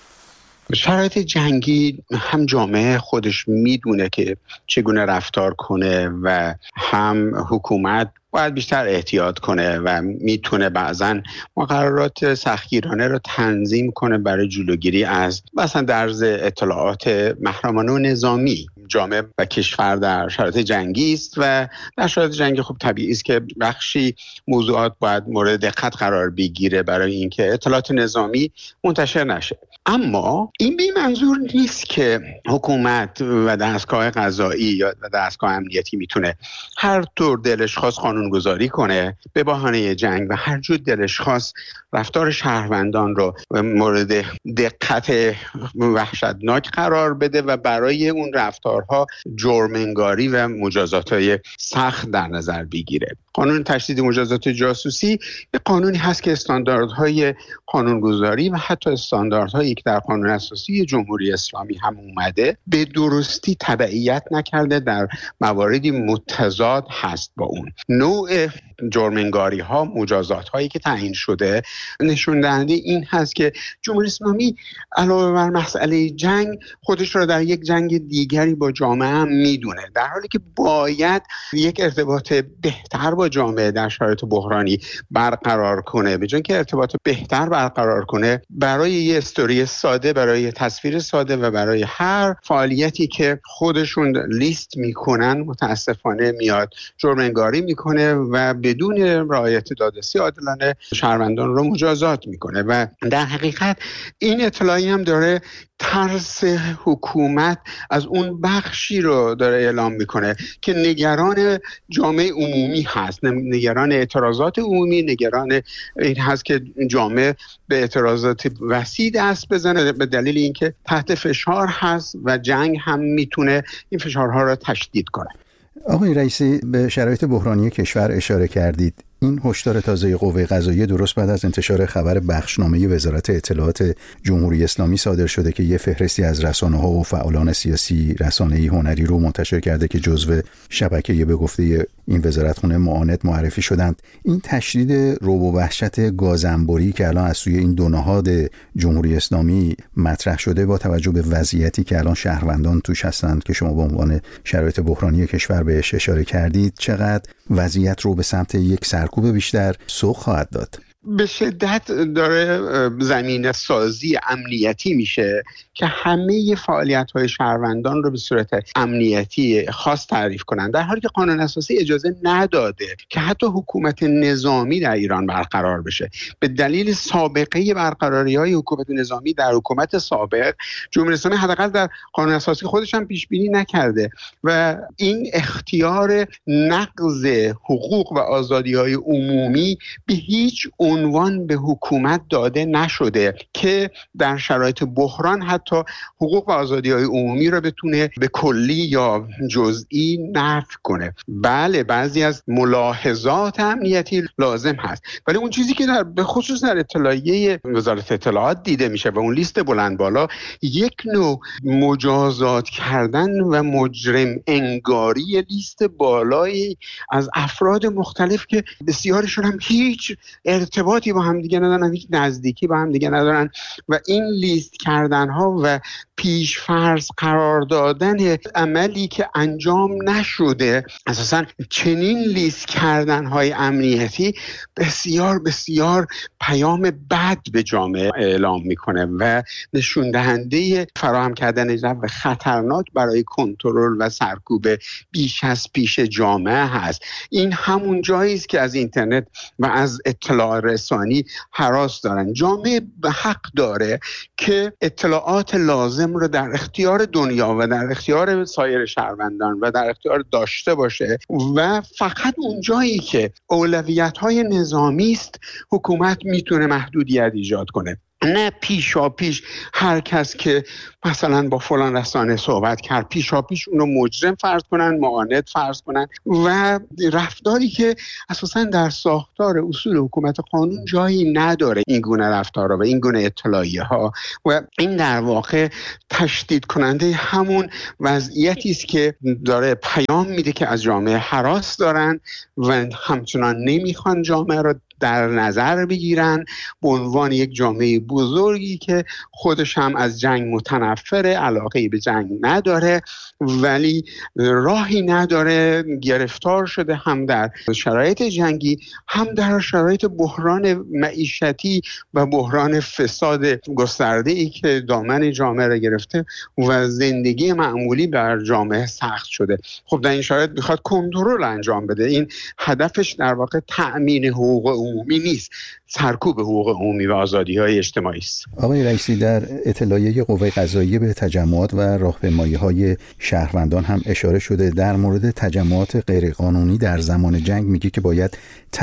شرایط جنگی هم جامعه خودش میدونه که چگونه رفتار کنه و هم حکومت باید بیشتر احتیاط کنه و میتونه بعضن مقررات سختگیرانه رو تنظیم کنه برای جلوگیری از مثلا درز اطلاعات محرمانه و نظامی. جامعه و کشور در شرایط جنگی است و در شرایط جنگی خب طبیعی است که بخشی موضوعات باید مورد دقت قرار بگیره برای اینکه اطلاعات نظامی منتشر نشه. اما این بی منظور نیست که حکومت و دستگاه قضایی یا دستگاه امنیتی میتونه هر طور دلش خواست قانونگذاری کنه به بهانه جنگ و هر جور دلش خواست رفتار شهروندان رو مورد دقت وحشتناک قرار بده و برای اون رفتارها جرم‌انگاری و مجازات‌های سخت در نظر بگیره. قانون تشدید مجازات جاسوسی به قانونی هست که استانداردهای قانونگذاری و حتی استانداردهایی که در قانون اساسی جمهوری اسلامی هم اومده به درستی تبعیت نکرده، در مواردی متضاد هست با اون. نوع جرم‌انگاری ها، مجازات هایی که تعیین شده نشون دهنده این هست که جمهوری اسلامی علاوه بر مسئله جنگ خودش را در یک جنگ دیگری با جامعه هم میدونه، در حالی که باید یک ارتباط بهتر با جامعه در شرایط بحرانی برقرار کنه. به جای اینکه ارتباط بهتر برقرار کنه، برای یه استوری ساده، برای یه تصویر ساده و برای هر فعالیتی که خودشون لیست میکنن متاسفانه میاد جرم‌انگاری میکنه و بدون رعایت دادرسی عادلانه شهروندان رو مجازات میکنه. و در حقیقت این اطلاعی هم داره ترس حکومت از اون بخشی رو داره اعلام میکنه که نگران جامعه عمومی هست، نگران اعتراضات عمومی، نگران این هست که جامعه به اعتراضات وسیع دست بزنه به دلیل اینکه تحت فشار هست و جنگ هم میتونه این فشارها رو تشدید کنه. آقای رئیسی، به شرایط بحرانی کشور اشاره کردید. این هشدار تازه قوه قضاییه درست بعد از انتشار خبر بخشنامه وزارت اطلاعات جمهوری اسلامی صادر شده که یه فهرستی از رسانه‌ها و فعالان سیاسی، رسانه‌ای، هنری رو منتشر کرده که جزو شبکه به گفته این وزارتخونه معاند معرفی شدند. این تشدید رعب و وحشت گازنبوری که الان از سوی این دو نهاد جمهوری اسلامی مطرح شده با توجه به وضعیتی که الان شهروندان توش هستند که شما به عنوان شرایط بحرانی کشور بهش اشاره کردید، چقدر وضعیت رو به سمت یک سرکوب بیشتر سوق خواهد داد؟ به شدت داره زمینه سازی امنیتی میشه که همه فعالیت‌های شهروندان رو به صورت امنیتی خاص تعریف کنند، در حالی که قانون اساسی اجازه نداده که حتی حکومت نظامی در ایران برقرار بشه. به دلیل سابقه برقراری‌های حکومت نظامی در حکومت سابق، جمهوری اسلامی حداقل در قانون اساسی خودش هم پیش بینی نکرده و این اختیار نقض حقوق و آزادی‌های عمومی به هیچ عنوان به حکومت داده نشده که در شرایط بحران حتی حقوق و آزادی‌های عمومی را بتونه به کلی یا جزئی نفی کنه. بله بعضی از ملاحظات امنیتی لازم هست، ولی اون چیزی که در به خصوص در اطلاعیه وزارت اطلاعات دیده میشه و اون لیست بلند بالا یک نوع مجازات کردن و مجرم انگاری لیست بالایی از افراد مختلف که بسیارشون هم هیچ ارتباطی با هم دیگه ندارن، هیچ نزدیکی با هم دیگه ندارن و این لیست کردن ها و پیش فرض قرار دادن عملی که انجام نشده، اساساً چنین لیست کردن های امنیتی بسیار بسیار پیام بد به جامعه اعلام میکنه و نشون دهنده فراهم کردن جو خطرناک برای کنترل و سرکوب بیش از پیش جامعه هست. این همون جایی است که از اینترنت و از اطلاع رسانی هراس دارن. جامعه به حق داره که اطلاعات لازم رو در اختیار دنیا و در اختیار سایر شهروندان و در اختیار داشته باشه و فقط اون جایی که اولویت‌های نظامی است حکومت میتونه محدودیت ایجاد کنه، نه پیشا پیش هر کس که مثلا با فلان رسانه صحبت کرد پیشا پیش اونو مجرم فرض کنن، معاند فرض کنن و رفتاری که اساسا در ساختار اصول حکومت قانون جایی نداره این گونه رفتارها و این گونه اطلاعیه ها و این در واقع تشدید کننده همون وضعیتی است که داره پیام میده که از جامعه هراس دارن و همچنان نمیخوان جامعه رو در نظر بگیرن به عنوان یک جامعه بزرگی که خودش هم از جنگ متنفره، علاقه‌ای به جنگ نداره ولی راهی نداره، گرفتار شده هم در شرایط جنگی هم در شرایط بحران معیشتی و بحران فساد گسترده‌ای که دامن جامعه را گرفته و زندگی معمولی بر جامعه سخت شده. خب در این شرایط میخواد کنترل انجام بده. این هدفش در واقع تأمین حقوق عمومی نیست، سرکوب حقوق عمومی و آزادی‌های اجتماعی است. آقای رئیسی، در اطلاعیه قوه قضاییه به تجمعات و راهپیمایی‌های شهروندان هم اشاره شده. در مورد تجمعات غیرقانونی در زمان جنگ میگه که باید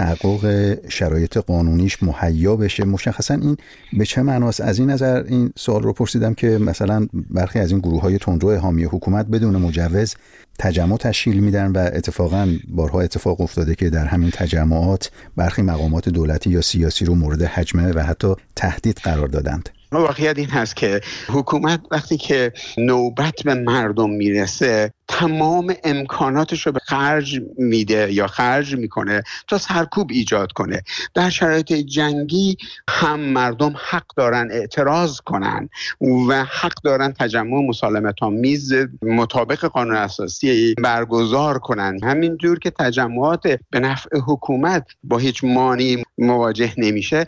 تحقق شرایط قانونیش مهیا بشه. مشخصاً این به چه معناست؟ از این نظر این سوال رو پرسیدم که مثلا برخی از این گروه‌های تندرو حامی حکومت بدون مجوز تجمع تشکیل میدن و اتفاقاً بارها اتفاق افتاده که در همین تجمعات برخی مقامات دولتی یا سیاسی رو مورد هجمه و حتی تهدید قرار دادند. واقعیت این هست که حکومت وقتی که نوبت به مردم میرسه تمام امکاناتش رو به خرج میده یا خرج میکنه تا سرکوب ایجاد کنه. در شرایط جنگی هم مردم حق دارن اعتراض کنن و حق دارن تجمع مسالمت آمیز مطابق قانون اساسی برگزار کنن. همینجور که تجمعات به نفع حکومت با هیچ مانعی مواجه نمیشه،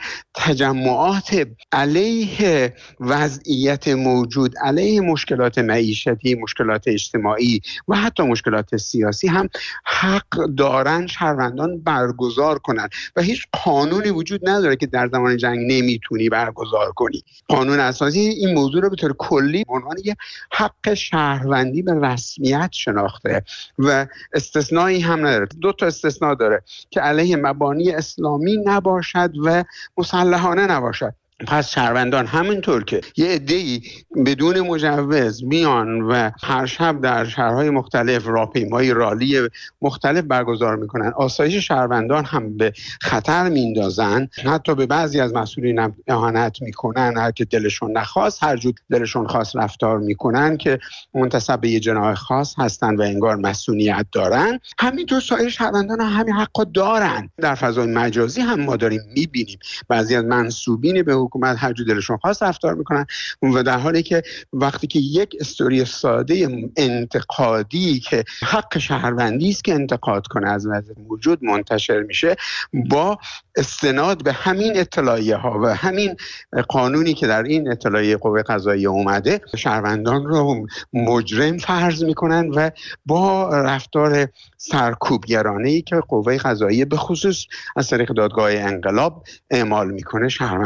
تجمعات علیه وضعیت موجود، علیه مشکلات معیشتی، مشکلات اجتماعی و حتی مشکلات سیاسی هم حق دارن شهروندان برگزار کنن و هیچ قانونی وجود نداره که در زمان جنگ نمیتونی برگزار کنی. قانون اساسی این موضوع رو به طور کلی به عنوان یه حق شهروندی به رسمیت شناخته و استثنایی هم نداره. دو تا استثناء داره که علیه مبانی اسلامی نباشد و مسلحانه نباشد. پس شهروندان همینطور که یه عده‌ای بدون مجوز میان و هر شب در شهرهای مختلف راهپیمایی رالی مختلف برگزار میکنن، آسایش شهروندان هم به خطر میندازن، حتی به بعضی از مسئولین هم اهانت میکنن، هر که دلشون نخواست هر جور دلشون خواست رفتار میکنن که منتسب به یه جناح خاص هستن و انگار مسئولیت دارن. همینطور سایر شهروندان هم همین حقا دارن. در فضای مجازی هم ما داریم میبینیم بعضی از منسوبین به حکومت هر جور دلشون خواست رفتار میکنن و در حالی که وقتی که یک استوری ساده انتقادی که حق شهروندی است که انتقاد کنه از وضع موجود منتشر میشه، با استناد به همین اطلاعیه ها و همین قانونی که در این اطلاعیه قوه قضاییه اومده شهروندان رو مجرم فرض میکنن و با رفتار سرکوبگرانه‌ای که قوه قضاییه به خصوص از طریق دادگاه انقلاب اعمال میکنه شهروندان رو در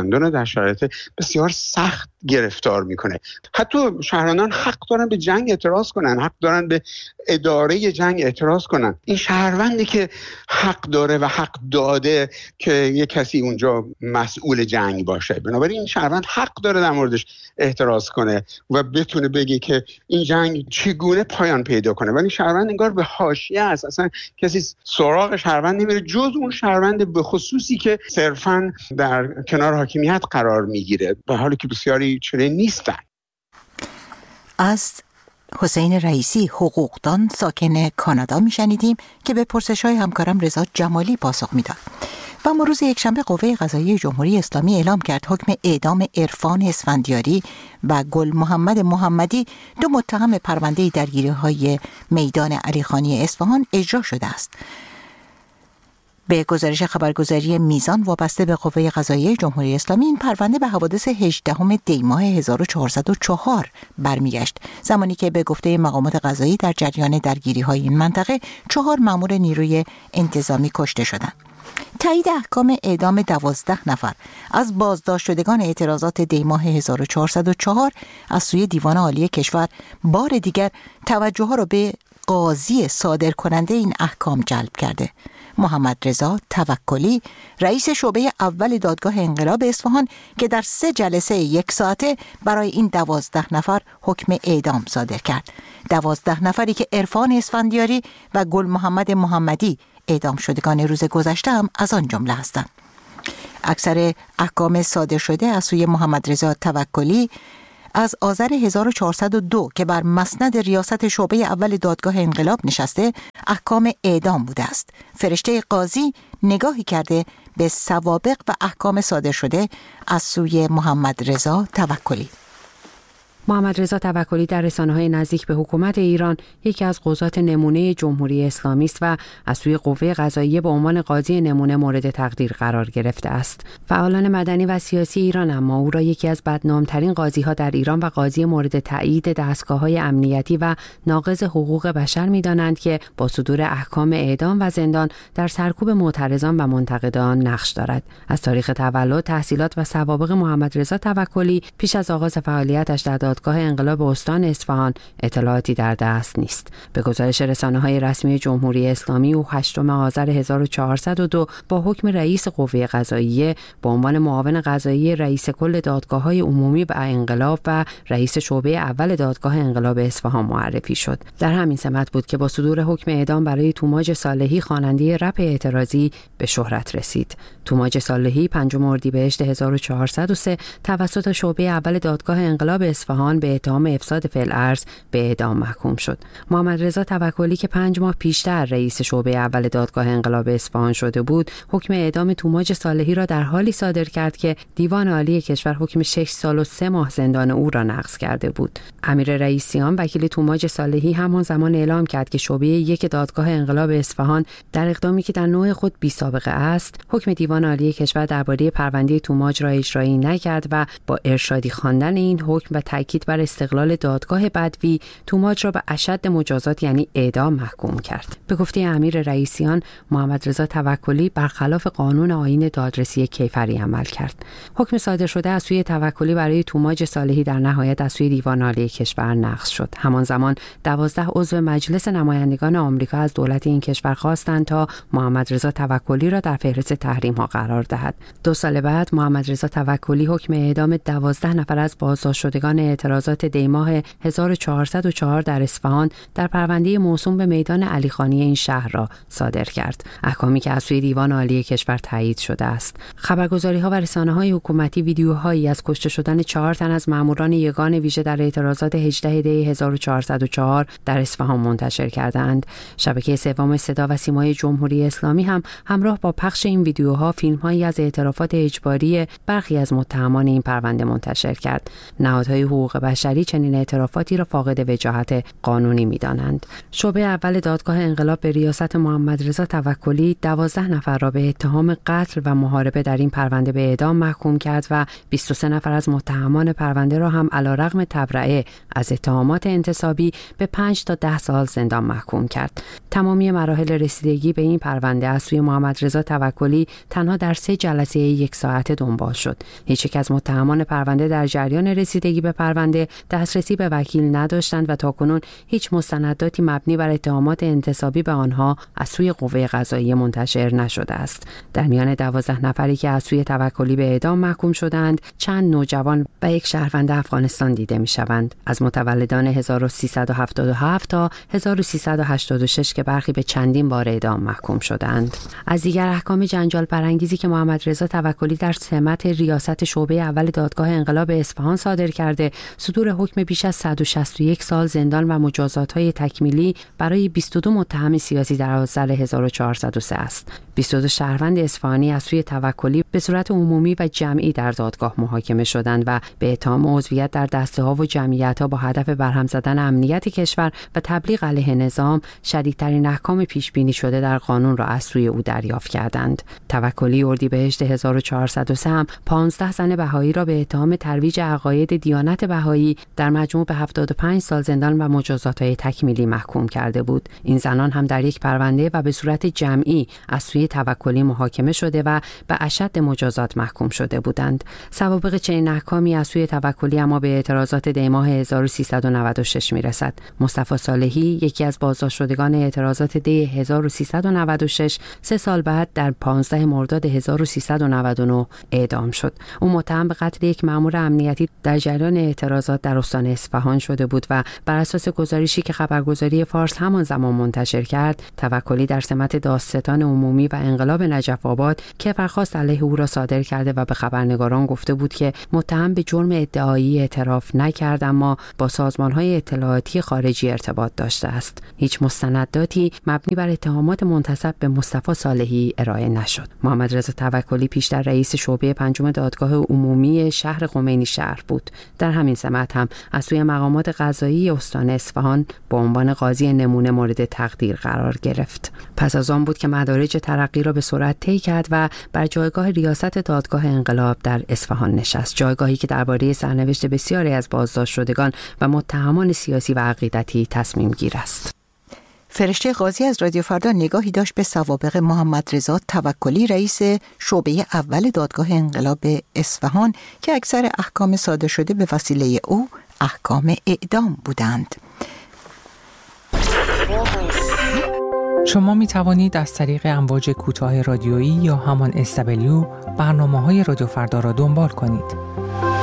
شرایط بسیار سخت گرفتار میکنه. حتی شهروندان حق دارن به جنگ اعتراض کنن، حق دارن به اداره جنگ اعتراض کنن. این شهروندی که حق داره و حق داده که یک کسی اونجا مسئول جنگ باشه، بنابراین این شهروند حق داره در موردش اعتراض کنه و بتونه بگه که این جنگ چگونه پایان پیدا کنه. ولی شهروند انگار به حاشیه است، اصلا کسی سراغ شهروند نمیره جز اون شهروند به خصوصی که صرفاً در کنار حاکمیت قرار میگیره، به حالی که بسیاری چنین نیستن. از حسین رئیسی حقوقدان ساکن کانادا میشنیدیم که به پرسش‌های همکارم رضا جمالی پاسخ میداد. و ما روز یکشنبه قوه قضاییه جمهوری اسلامی اعلام کرد حکم اعدام عرفان اسفندیاری و گل محمد محمدی، دو متهم پرونده درگیری‌های میدان علیخانی اصفهان، اجرا شده است. به گزارش خبرگزاری میزان وابسته به قوه قضاییه جمهوری اسلامی، این پرونده به حوادث هجدهم دی ماه هزار و چهارصد و چهار برمیگشت، زمانی که به گفته مقامات قضایی در جریان درگیری‌های این منطقه چهار مأمور نیروی انتظامی کشته شدند. تایید احکام اعدام دوازده نفر از بازداشت شدگان اعتراضات دی ماه هزار و چهارصد و چهار از سوی دیوان عالی کشور بار دیگر توجه ها را به قاضی صادر کننده این احکام جلب کرده. محمد رضا توکلی، رئیس شعبه اول دادگاه انقلاب اصفهان، که در سه جلسه یک ساعته برای این دوازده نفر حکم اعدام صادر کرد. دوازده نفری که عرفان اسفندیاری و گل محمد محمدی اعدام شدگان روز گذشته هم از آن جمله هستند. اکثر احکام صادر شده از سوی محمد رضا توکلی از آذر هزار و چهارصد و دو که بر مسند ریاست شعبه اول دادگاه انقلاب نشسته احکام اعدام بوده است. فرشته قاضی نگاهی کرده به سوابق و احکام صادر شده از سوی محمد رضا توکلی. محمد رضا توکلی در رسانه‌های نزدیک به حکومت ایران یکی از قضات نمونه جمهوری اسلامی است و از سوی قوه قضاییه به عنوان قاضی نمونه مورد تقدیر قرار گرفته است. فعالان مدنی و سیاسی ایران اما او را یکی از بدنام‌ترین قاضی‌ها در ایران و قاضی مورد تایید دستگاه‌های امنیتی و ناقض حقوق بشر می‌دانند که با صدور احکام اعدام و زندان در سرکوب معترضان و منتقدان نقش دارد. از تاریخ تولد، تحصیلات و سوابق محمد رضا توکلی پیش از آغاز فعالیتش در دادگاه انقلاب استان اصفهان اطلاعاتی در دست نیست. به گزارش رسانه‌های رسمی جمهوری اسلامی، او هشتم آذر هزار و چهارصد و دو با حکم رئیس قوه قضاییه به عنوان معاون قضایی رئیس کل دادگاه‌های عمومی و انقلاب و رئیس شعبه اول دادگاه انقلاب اصفهان معرفی شد. در همین سمت بود که با صدور حکم اعدام برای توماج صالحی، خواننده رپ اعتراضی، به شهرت رسید. توماج صالحی پنجم اردیبهشت هزار و چهارصد و سه توسط شعبه اول دادگاه انقلاب اصفهان به اتهام افساد فی‌الارض به اعدام محکوم شد. محمد رضا توکلی که پنج ماه پیشتر رئیس شعبه اول دادگاه انقلاب اصفهان شده بود، حکم اعدام توماج صالحی را در حالی صادر کرد که دیوان عالی کشور حکم شش سال و سه ماه زندان او را نقض کرده بود. امیر رئیسیان، وکیل توماج صالحی، همان زمان اعلام کرد که شعبه یک دادگاه انقلاب اصفهان در اقدامی که در نوع خود بی سابقه است، حکم دیوان عالی کشور درباره پرونده توماج را اجرایی نکرد و با ارشادی خواندن این حکم و تاکید بر استقلال دادگاه بدوی، توماج را به اشد مجازات یعنی اعدام محکوم کرد. به گفته امیر رئیسیان، محمد رضا توکلی برخلاف قانون آیین دادرسی کیفری عمل کرد. حکم صادر شده از سوی توکلی برای توماج صالحی در نهایت از سوی دیوان عالی کشور نقض شد. همان زمان دوازده عضو مجلس نمایندگان آمریکا از دولت این کشور خواستند تا محمد رضا توکلی را در فهرست تحریم ها قرار دهد. دو سال بعد محمد رضا توکلی حکم اعدام دوازده نفر از بازداشت شدگان اعتراضات دی ماه هزار و چهارصد و چهار در اصفهان در پرونده موسوم به میدان علیخانی این شهر را صادر کرد. احکامی که از سوی دیوان عالی کشور تایید شده است. خبرگزاری‌ها و رسانه‌های حکومتی ویدیوهایی از کشته شدن چهار تن از ماموران یگان ویژه در اعتراضات هجدهم دی هزار و چهارصد و چهار در اصفهان منتشر کردند. شبکه سوم صدا و سیمای جمهوری اسلامی هم همراه با پخش این ویدیوها فیلم‌هایی از اعترافات اجباری برخی از متهمان این پرونده منتشر کرد. نهادهای حقوقی حقوق بشری چنین اعترافاتی را فاقد وجاهت قانونی می‌دانند. شعبه اول دادگاه انقلاب به ریاست محمد رضا توکلی دوازده نفر را به اتهام قتل و محاربه در این پرونده به اعدام محکوم کرد و بیست و سه نفر از متهمان پرونده را هم علیرغم تبرئه از اتهامات انتصابی به پنج تا ده سال زندان محکوم کرد. تمامی مراحل رسیدگی به این پرونده از سوی محمد رضا توکلی تنها در سه جلسه یک ساعته دنبال شد. هیچ یک از متهمان پرونده در جریان رسیدگی به پرونده دسترسی به وکیل نداشتند و تاکنون هیچ مستنداتی مبنی بر اتهامات انتصابی به آنها از سوی قوه قضاییه منتشر نشده است. در میان دوازده نفری که از سوی توکلی به اعدام محکوم شدند، چند نوجوان و یک شهروند افغانستان دیده می‌شوند. از متولدان هزار و سیصد و هفتاد و هفت تا هزار و سیصد و هشتاد و شش که برخی به چندین بار اعدام محکوم شدند. از دیگر احکام جنجال برانگیزی که محمد رضا توکلی در سمت ریاست شعبه اول دادگاه انقلاب اصفهان صادر کرده، صدور حکم بیش از صد و شصت و یک سال زندان و مجازات‌های تکمیلی برای بیست و دو متهم سیاسی در آذر هزار و چهارصد و سه است. بیست و دو شهروند اصفهانی از سوی توکلی به صورت عمومی و جمعی در دادگاه محاکمه شدند و به اتهام عضویت در دسته‌ها و جمعیت‌ها با هدف برهم زدن امنیت کشور و تبلیغ علیه نظام شدیدترین احکام پیش بینی شده در قانون را از سوی او دریافت کردند. توکلی اردیبهشت هزار و چهارصد و سه هم پانزده زن بهایی را به اتهام ترویج عقاید دیانت بهایی در مجموع به هفتاد و پنج سال زندان و مجازات‌های تکمیلی محکوم کرده بود. این زنان هم در یک پرونده و به صورت جمعی از سوی توکلی محاکمه شده و به اشد مجازات محکوم شده بودند. سوابق چنین احکامی از سوی توکلی اما به اعتراضات دی ماه هزار و سیصد و نود و شش میرسد. مصطفی صالحی یکی از بازداشت شدگان اعتراضات دی هزار و سیصد و نود و شش سه سال بعد در پانزده مرداد هزار و سیصد و نود و نه اعدام شد. او متهم به قتل یک مأمور امنیتی در جریان اعتراضات در استان اصفهان شده بود و بر اساس گزارشی که خبرگزاری فارس همان زمان منتشر کرد، توکلی در سمت دادستان عمومی و انقلاب نجف آباد که درخواست علیه او را صادر کرده و به خبرنگاران گفته بود که متهم به جرم ادعایی اعتراف نکرد اما با سازمان‌های اطلاعاتی خارجی ارتباط داشته است. هیچ مستنداتی مبنی بر اتهامات منتسب به مصطفی صالحی ارائه نشد. محمد رضا توکلی پیشتر رئیس شعبه پنجم دادگاه عمومی شهر خمینی شهر بود. در همین سمت هم از سوی مقامات قضایی استان اصفهان به عنوان قاضی نمونه مورد تقدیر قرار گرفت. پس از آن بود که مدارج ترقی را به سرعت طی کرد و بر جایگاه ریاست دادگاه انقلاب در اصفهان نشست، جایگاهی که درباره سرنوشت بسیاری از بازداشت شدگان و متهمان سیاسی و عقیدتی تصمیم گیر است. فرشته قاضی از رادیو فردا نگاهی داشت به سوابق محمد رضا توکلی رئیس شعبه اول دادگاه انقلاب اصفهان که اکثر احکام صادر شده به وسیله او احکام اعدام بودند. شما می توانید از طریق امواج کوتاه رادیویی یا همان اس دبلیو برنامه‌های رادیو فردا را دنبال کنید.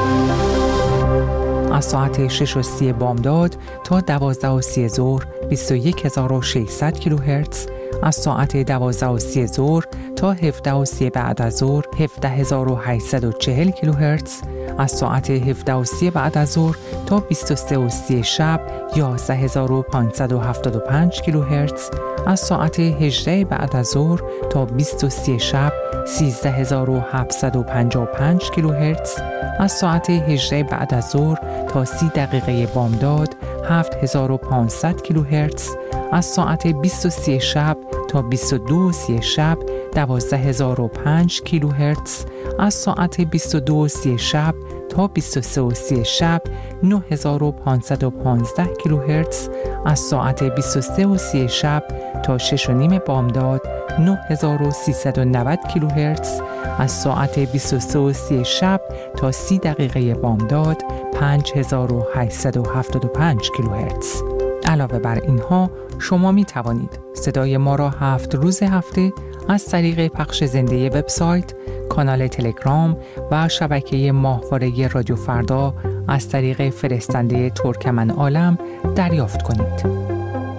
از ساعت شش و سی بامداد تا دوازده و سی ظهر بیست و یک هزار و ششصد کیلوهرتز، از ساعت دوازده و سی ظهر تا هفده و سی بعد از ظهر هفده هزار و هشتصد و چهل کیلوهرتز، از ساعت هفده و سی بعد از ظهر تا بیست و سه و سی شب یازده هزار و پانصد و هفتاد و پنج کیلوهرتز، از ساعت هجده بعد از ظهر تا بیست و سه شب سیزده هزار و هفتصد و پنجاه و پنج کیلوهرتز، از ساعت هجده بعد از ظهر تا سی دقیقه بامداد هفت هزار و پانصد کیلوهرتز، از ساعت بیست و سه شب تا بیست و دو سی شب دوازده هزار و پنج کیلوهرتز، از ساعت بیست و دو سی شب تا بیست و سه سی شب نه هزار و پانصد و پانزده کیلوهرتز، از ساعت بیست و سه سی شب تا شش و نیم بامداد نه هزار و سیصد و نود کیلوهرتز، از ساعت بیست و سه سی شب تا سی دقیقه بامداد پنج هزار و هشتصد و هفتاد و پنج کیلوهرتز. علاوه بر اینها شما می توانید صدای ما را هفت روز هفته از طریق پخش زنده وبسایت، کانال تلگرام و شبکه ماهواره رادیو فردا از طریق فرستنده ترکمن عالم دریافت کنید.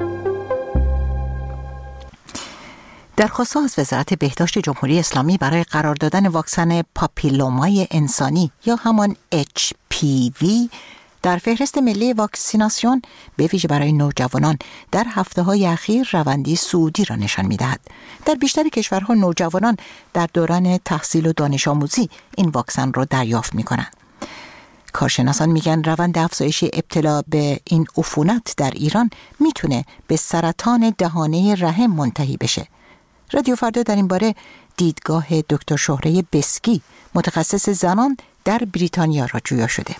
درخواست از وزارت بهداشت جمهوری اسلامی برای قرار دادن واکسن پاپیلومای انسانی یا همان اچ پی وی در فهرست ملی واکسیناسیون به ویژه برای نوجوانان در هفته‌های اخیر روندی صعودی را نشان می‌دهد. در بیشتر کشورها نوجوانان در دوران تحصیل و دانش آموزی این واکسن را دریافت می‌کنند. کارشناسان میگن روند افزایش ابتلا به این عفونت در ایران میتونه به سرطان دهانه رحم منتهی بشه. رادیو فردا در این باره دیدگاه دکتر شهره بسکی متخصص زنان در بریتانیا را جویا شده.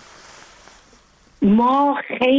ما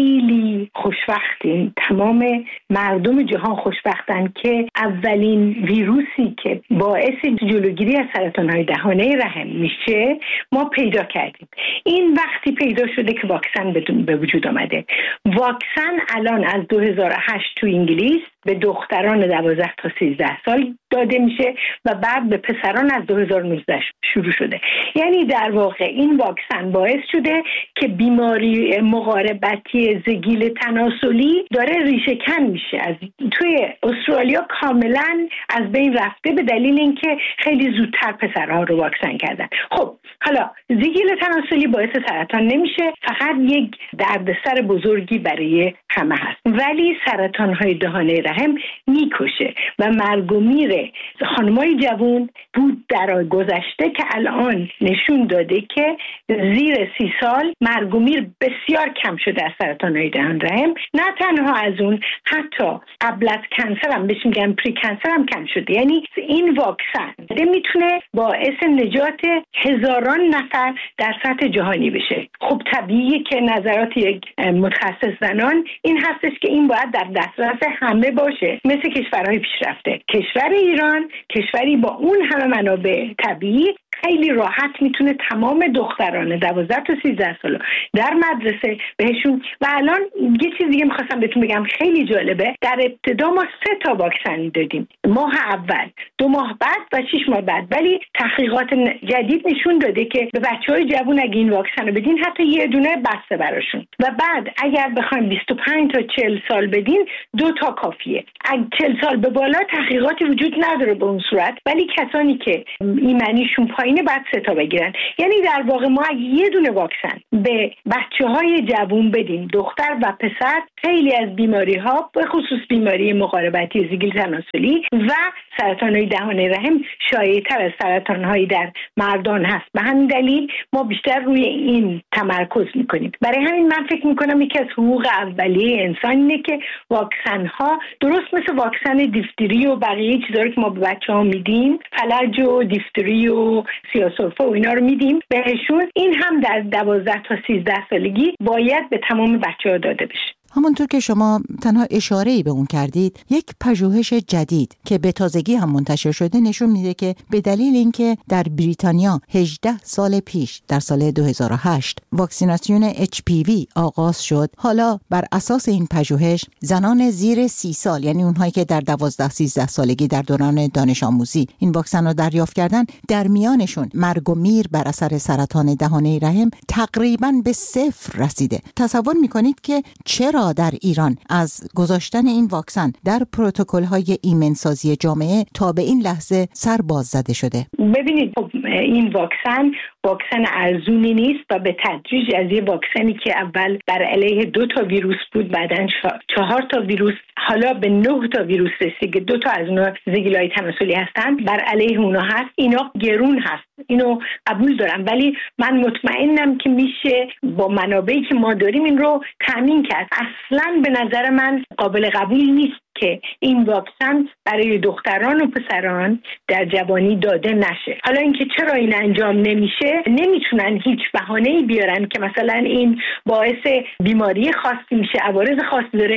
خیلی خوشبختیم، تمام مردم جهان خوشبختن که اولین ویروسی که باعث جلوگیری از سرطان‌های دهانه رحم میشه ما پیدا کردیم. این وقتی پیدا شده که واکسن به وجود آمده. واکسن الان از دو هزار و هشت تو انگلیس به دختران دوازده تا سیزده سال داده میشه و بعد به پسران از دو هزار و نوزده شروع شده. یعنی در واقع این واکسن باعث شده که بیماری مقاربتی زگیل تناسلی داره ریشه کن میشه. از توی استرالیا کاملا از بین رفته به دلیل اینکه خیلی زودتر پسرها رو واکسن کردن. خب حالا زگیل تناسلی باعث سرطان نمیشه، فقط یک دردسر بزرگی برای همه هست، ولی سرطان‌های دهانه رحم میکشه و مرگ و میر خانمای جوان بود در گذشته که الان نشون داده که زیر سی سال مرگ و میر بسیار کم شده از سرطان‌های دهان رحم. نه تنها از اون، حتی قبل از کنسر هم بهش میگن پری کنسر هم کم شده. یعنی این واکسن میتونه باعث نجات هزاران نفر در سطح جهانی بشه. خب طبیعیه که نظرات یک متخصص زنان این هستش که این باید در دسترس همه باشه، مثل کشورهای پیشرفته. کشور ایران کشوری با اون همه منابع طبیعی خیلی راحت میتونه تمام دختران دوازده تا سیزده ساله در مدرسه بهشون. و الان یه چیز دیگه میخواستم بهتون بگم خیلی جالبه. در ابتدا ما سه تا واکسن دادیم، ماه اول، دو ماه بعد و شش ماه بعد، ولی تحقیقات جدید نشون داده که به بچهای جوان اگه این واکسن رو بدین حتی یه دونه بسته براشون، و بعد اگر بخوایم بیست و پنج تا چهل سال بدین دو تا کافیه. اگه چهل سال به بالا تحقیقاتی وجود نداره به اون صورت، ولی کسانی که ایمنیشون پایینه بعد سه تا بگیرن. یعنی در واقع ما اگه یه دونه واکسن به بچه‌های جوان بدیم، دختر و پسر، خیلی از بیماری‌ها به خصوص بیماری مقاربتی زگیل تناسلی و سرطان‌های دهانه رحم شایع‌تر از سرطان‌های در مردان هست. به همین دلیل ما بیشتر روی این تمرکز می‌کنیم. برای همین من فکر می‌کنم یکی از حقوق اولیه انسان اینه که واکسن‌ها درست مثل واکسن دیفتری و بقیه چیزا رو که ما به بچه‌ها میدیم، فلج و دیفتری و سیاه‌سرفه و اینا رو میدیم بهشون، این هم در دوازده تا سیزده سالگی باید به تمام بچه‌ها داده بشه. همونطور که شما تنها اشاره‌ای به اون کردید، یک پژوهش جدید که به تازگی هم منتشر شده نشون میده که به دلیل اینکه در بریتانیا هجده سال پیش در سال دو هزار و هشت واکسیناسیون اچ پی وی آغاز شد، حالا بر اساس این پژوهش زنان زیر سی سال، یعنی اونهایی که در دوازده سیزده سالگی در دوران دانش آموزی این واکسن رو دریافت کردن، در میانشون مرگ و میر بر اثر سرطان دهانه رحم تقریباً به صفر رسیده. تصور میکنید که چرا در ایران از گذاشتن این واکسن در پروتکل‌های ایمنسازی جامعه تا به این لحظه سر باز زده شده؟ ببینید این واکسن واکسن ارزونی نیست و به تدریج از یه واکسنی که اول بر علیه دو تا ویروس بود، بعدن چهار تا ویروس، حالا به نه تا ویروس رسید که دو تا از اونها زگیل‌های تناسلی هستن، بر علیه اونها هست. اینا گرون هست، اینو قبول دارم، ولی من مطمئنم که میشه با منابعی که ما داریم این رو تامین کرد. اصلاً به نظر من قابل قبول نیست که این واکسن برای دختران و پسران در جوانی داده نشه. حالا اینکه چرا این انجام نمیشه، نمیتونن هیچ بهانه‌ای بیارن که مثلا این باعث بیماری خاصی میشه، عوارض خاصی داره.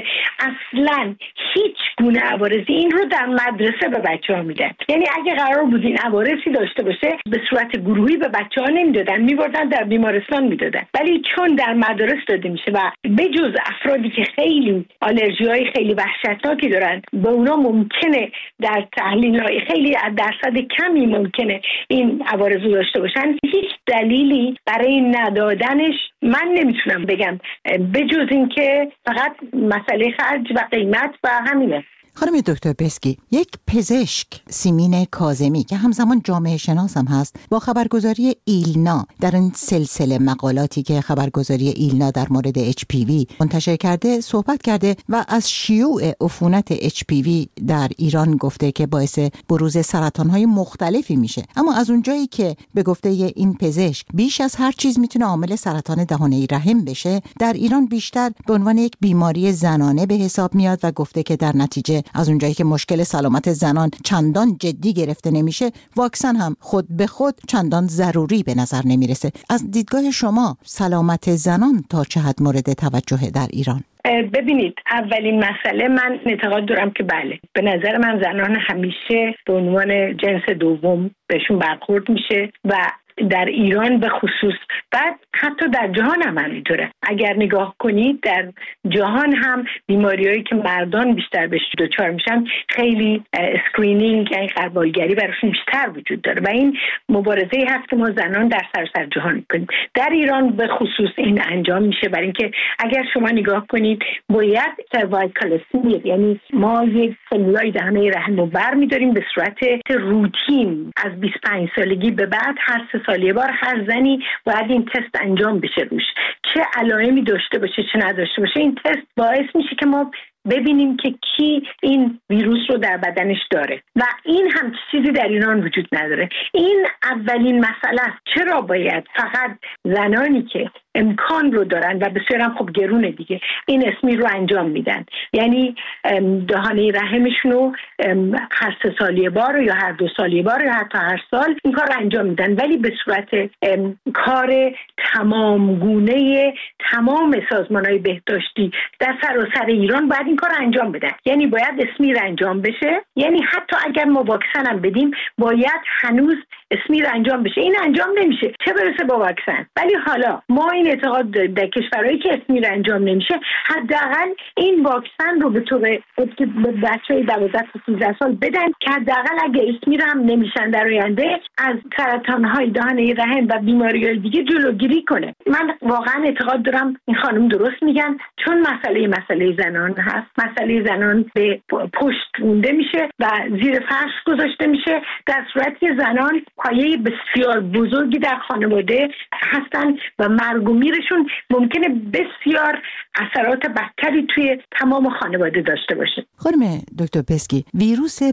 اصلا هیچ گونه عوارضی این رو در مدرسه به بچه‌ها میدن. یعنی اگه قرار بود این عوارضی داشته باشه به صورت گروهی به بچه‌ها نمیدادن، میبردن در بیمارستان میدادن، ولی چون در مدارس داده میشه و به جز افرادی که خیلی آلرژی‌های خیلی وحشتناکی دارن، به اونا ممکنه در تحلیل خیلی درصد کمی ممکنه این عوارض رو داشته باشن، هیچ دلیلی برای ندادنش من نمیتونم بگم به جز این که فقط مسئله خرج و قیمت و همینه. خانم دکتر پسکی، یک پزشک سیمین کاظمی که همزمان جامعه شناس هم هست با خبرگزاری ایلنا در این سلسله مقالاتی که خبرگزاری ایلنا در مورد اچ پی وی منتشر کرده صحبت کرده و از شیوع عفونت اچ پی وی در ایران گفته که باعث بروز سرطان‌های مختلفی میشه. اما از اونجایی که به گفته این پزشک بیش از هر چیز میتونه عامل سرطان دهانه رحم بشه، در ایران بیشتر به عنوان یک بیماری زنانه به حساب میاد و گفته که در نتیجه از اونجایی که مشکل سلامت زنان چندان جدی گرفته نمیشه، واکسن هم خود به خود چندان ضروری به نظر نمیرسه. از دیدگاه شما سلامت زنان تا چه حد مورد توجه در ایران؟ ببینید، اولین مسئله من اعتقاد دارم که بله، به نظر من زنان همیشه به عنوان جنس دوم بهشون برخورد میشه و در ایران به خصوص، بعد حتی در جهان هم همینطوره. اگر نگاه کنید در جهان هم بیماریایی که مردان بیشتر بهش دچار میشن خیلی اسکرینینگ یعنی غربالگری براشون بیشتر وجود داره و این مبارزه هست که ما زنان در سراسر جهان میکنیم. در ایران به خصوص این انجام میشه برای اینکه اگر شما نگاه کنید باید سروایکالسمی، یعنی ما یک سلولای دهانه رحم رو برمی‌داریم به صورت روتین از بیست و پنج سالگی به بعد، هر سه سال یه بار هر زنی باید این تست انجام بشه روش، چه علائمی داشته باشه چه نداشته باشه. این تست باعث میشه که ما ببینیم که کی این ویروس رو در بدنش داره و این هم چیزی در ایران وجود نداره. این اولین مسئله است. چرا باید فقط زنانی که امکان رو دارن و بسیار هم خب گرونه دیگه این اسمی رو انجام میدن، یعنی دهانه رحمشون رو هر سه سالیه بار یا هر دو سالیه بار یا حتی هر سال این کار رو انجام میدن، ولی به صورت کار تمام گونه تمام سازمان‌های بهداشتی در سراسر ایران باید این کار رو انجام بدن. یعنی باید اسمیر انجام بشه، یعنی حتی اگر ما واکسن هم بدیم باید هنوز اسمیر انجام بشه. این انجام نمیشه، چه برسه با واکسن. ولی حالا ما این اعتقاد داریم در کشورهایی که اسمیر انجام نمیشه حداقل این واکسن رو به طور به بچه‌های دوازده تا سیزده سال بدن که حداقل اگه اسمیر هم نمیشن در آینده از سرطان‌های دهانه رحم و بیماری‌های دیگه جلوگیری کنه. من واقعا اعتقاد دارم این خانم درست میگن، چون مسئله مسئله زنان هست، مسئله زنان به پشت مونده میشه و زیر فرش گذاشته میشه، در صورتی زنان پایه بسیار بزرگی در خانواده هستن و مرگ و میرشون ممکنه بسیار اثرات بدتری توی تمام خانواده داشته باشه. خانم دکتر پسکی، ویروس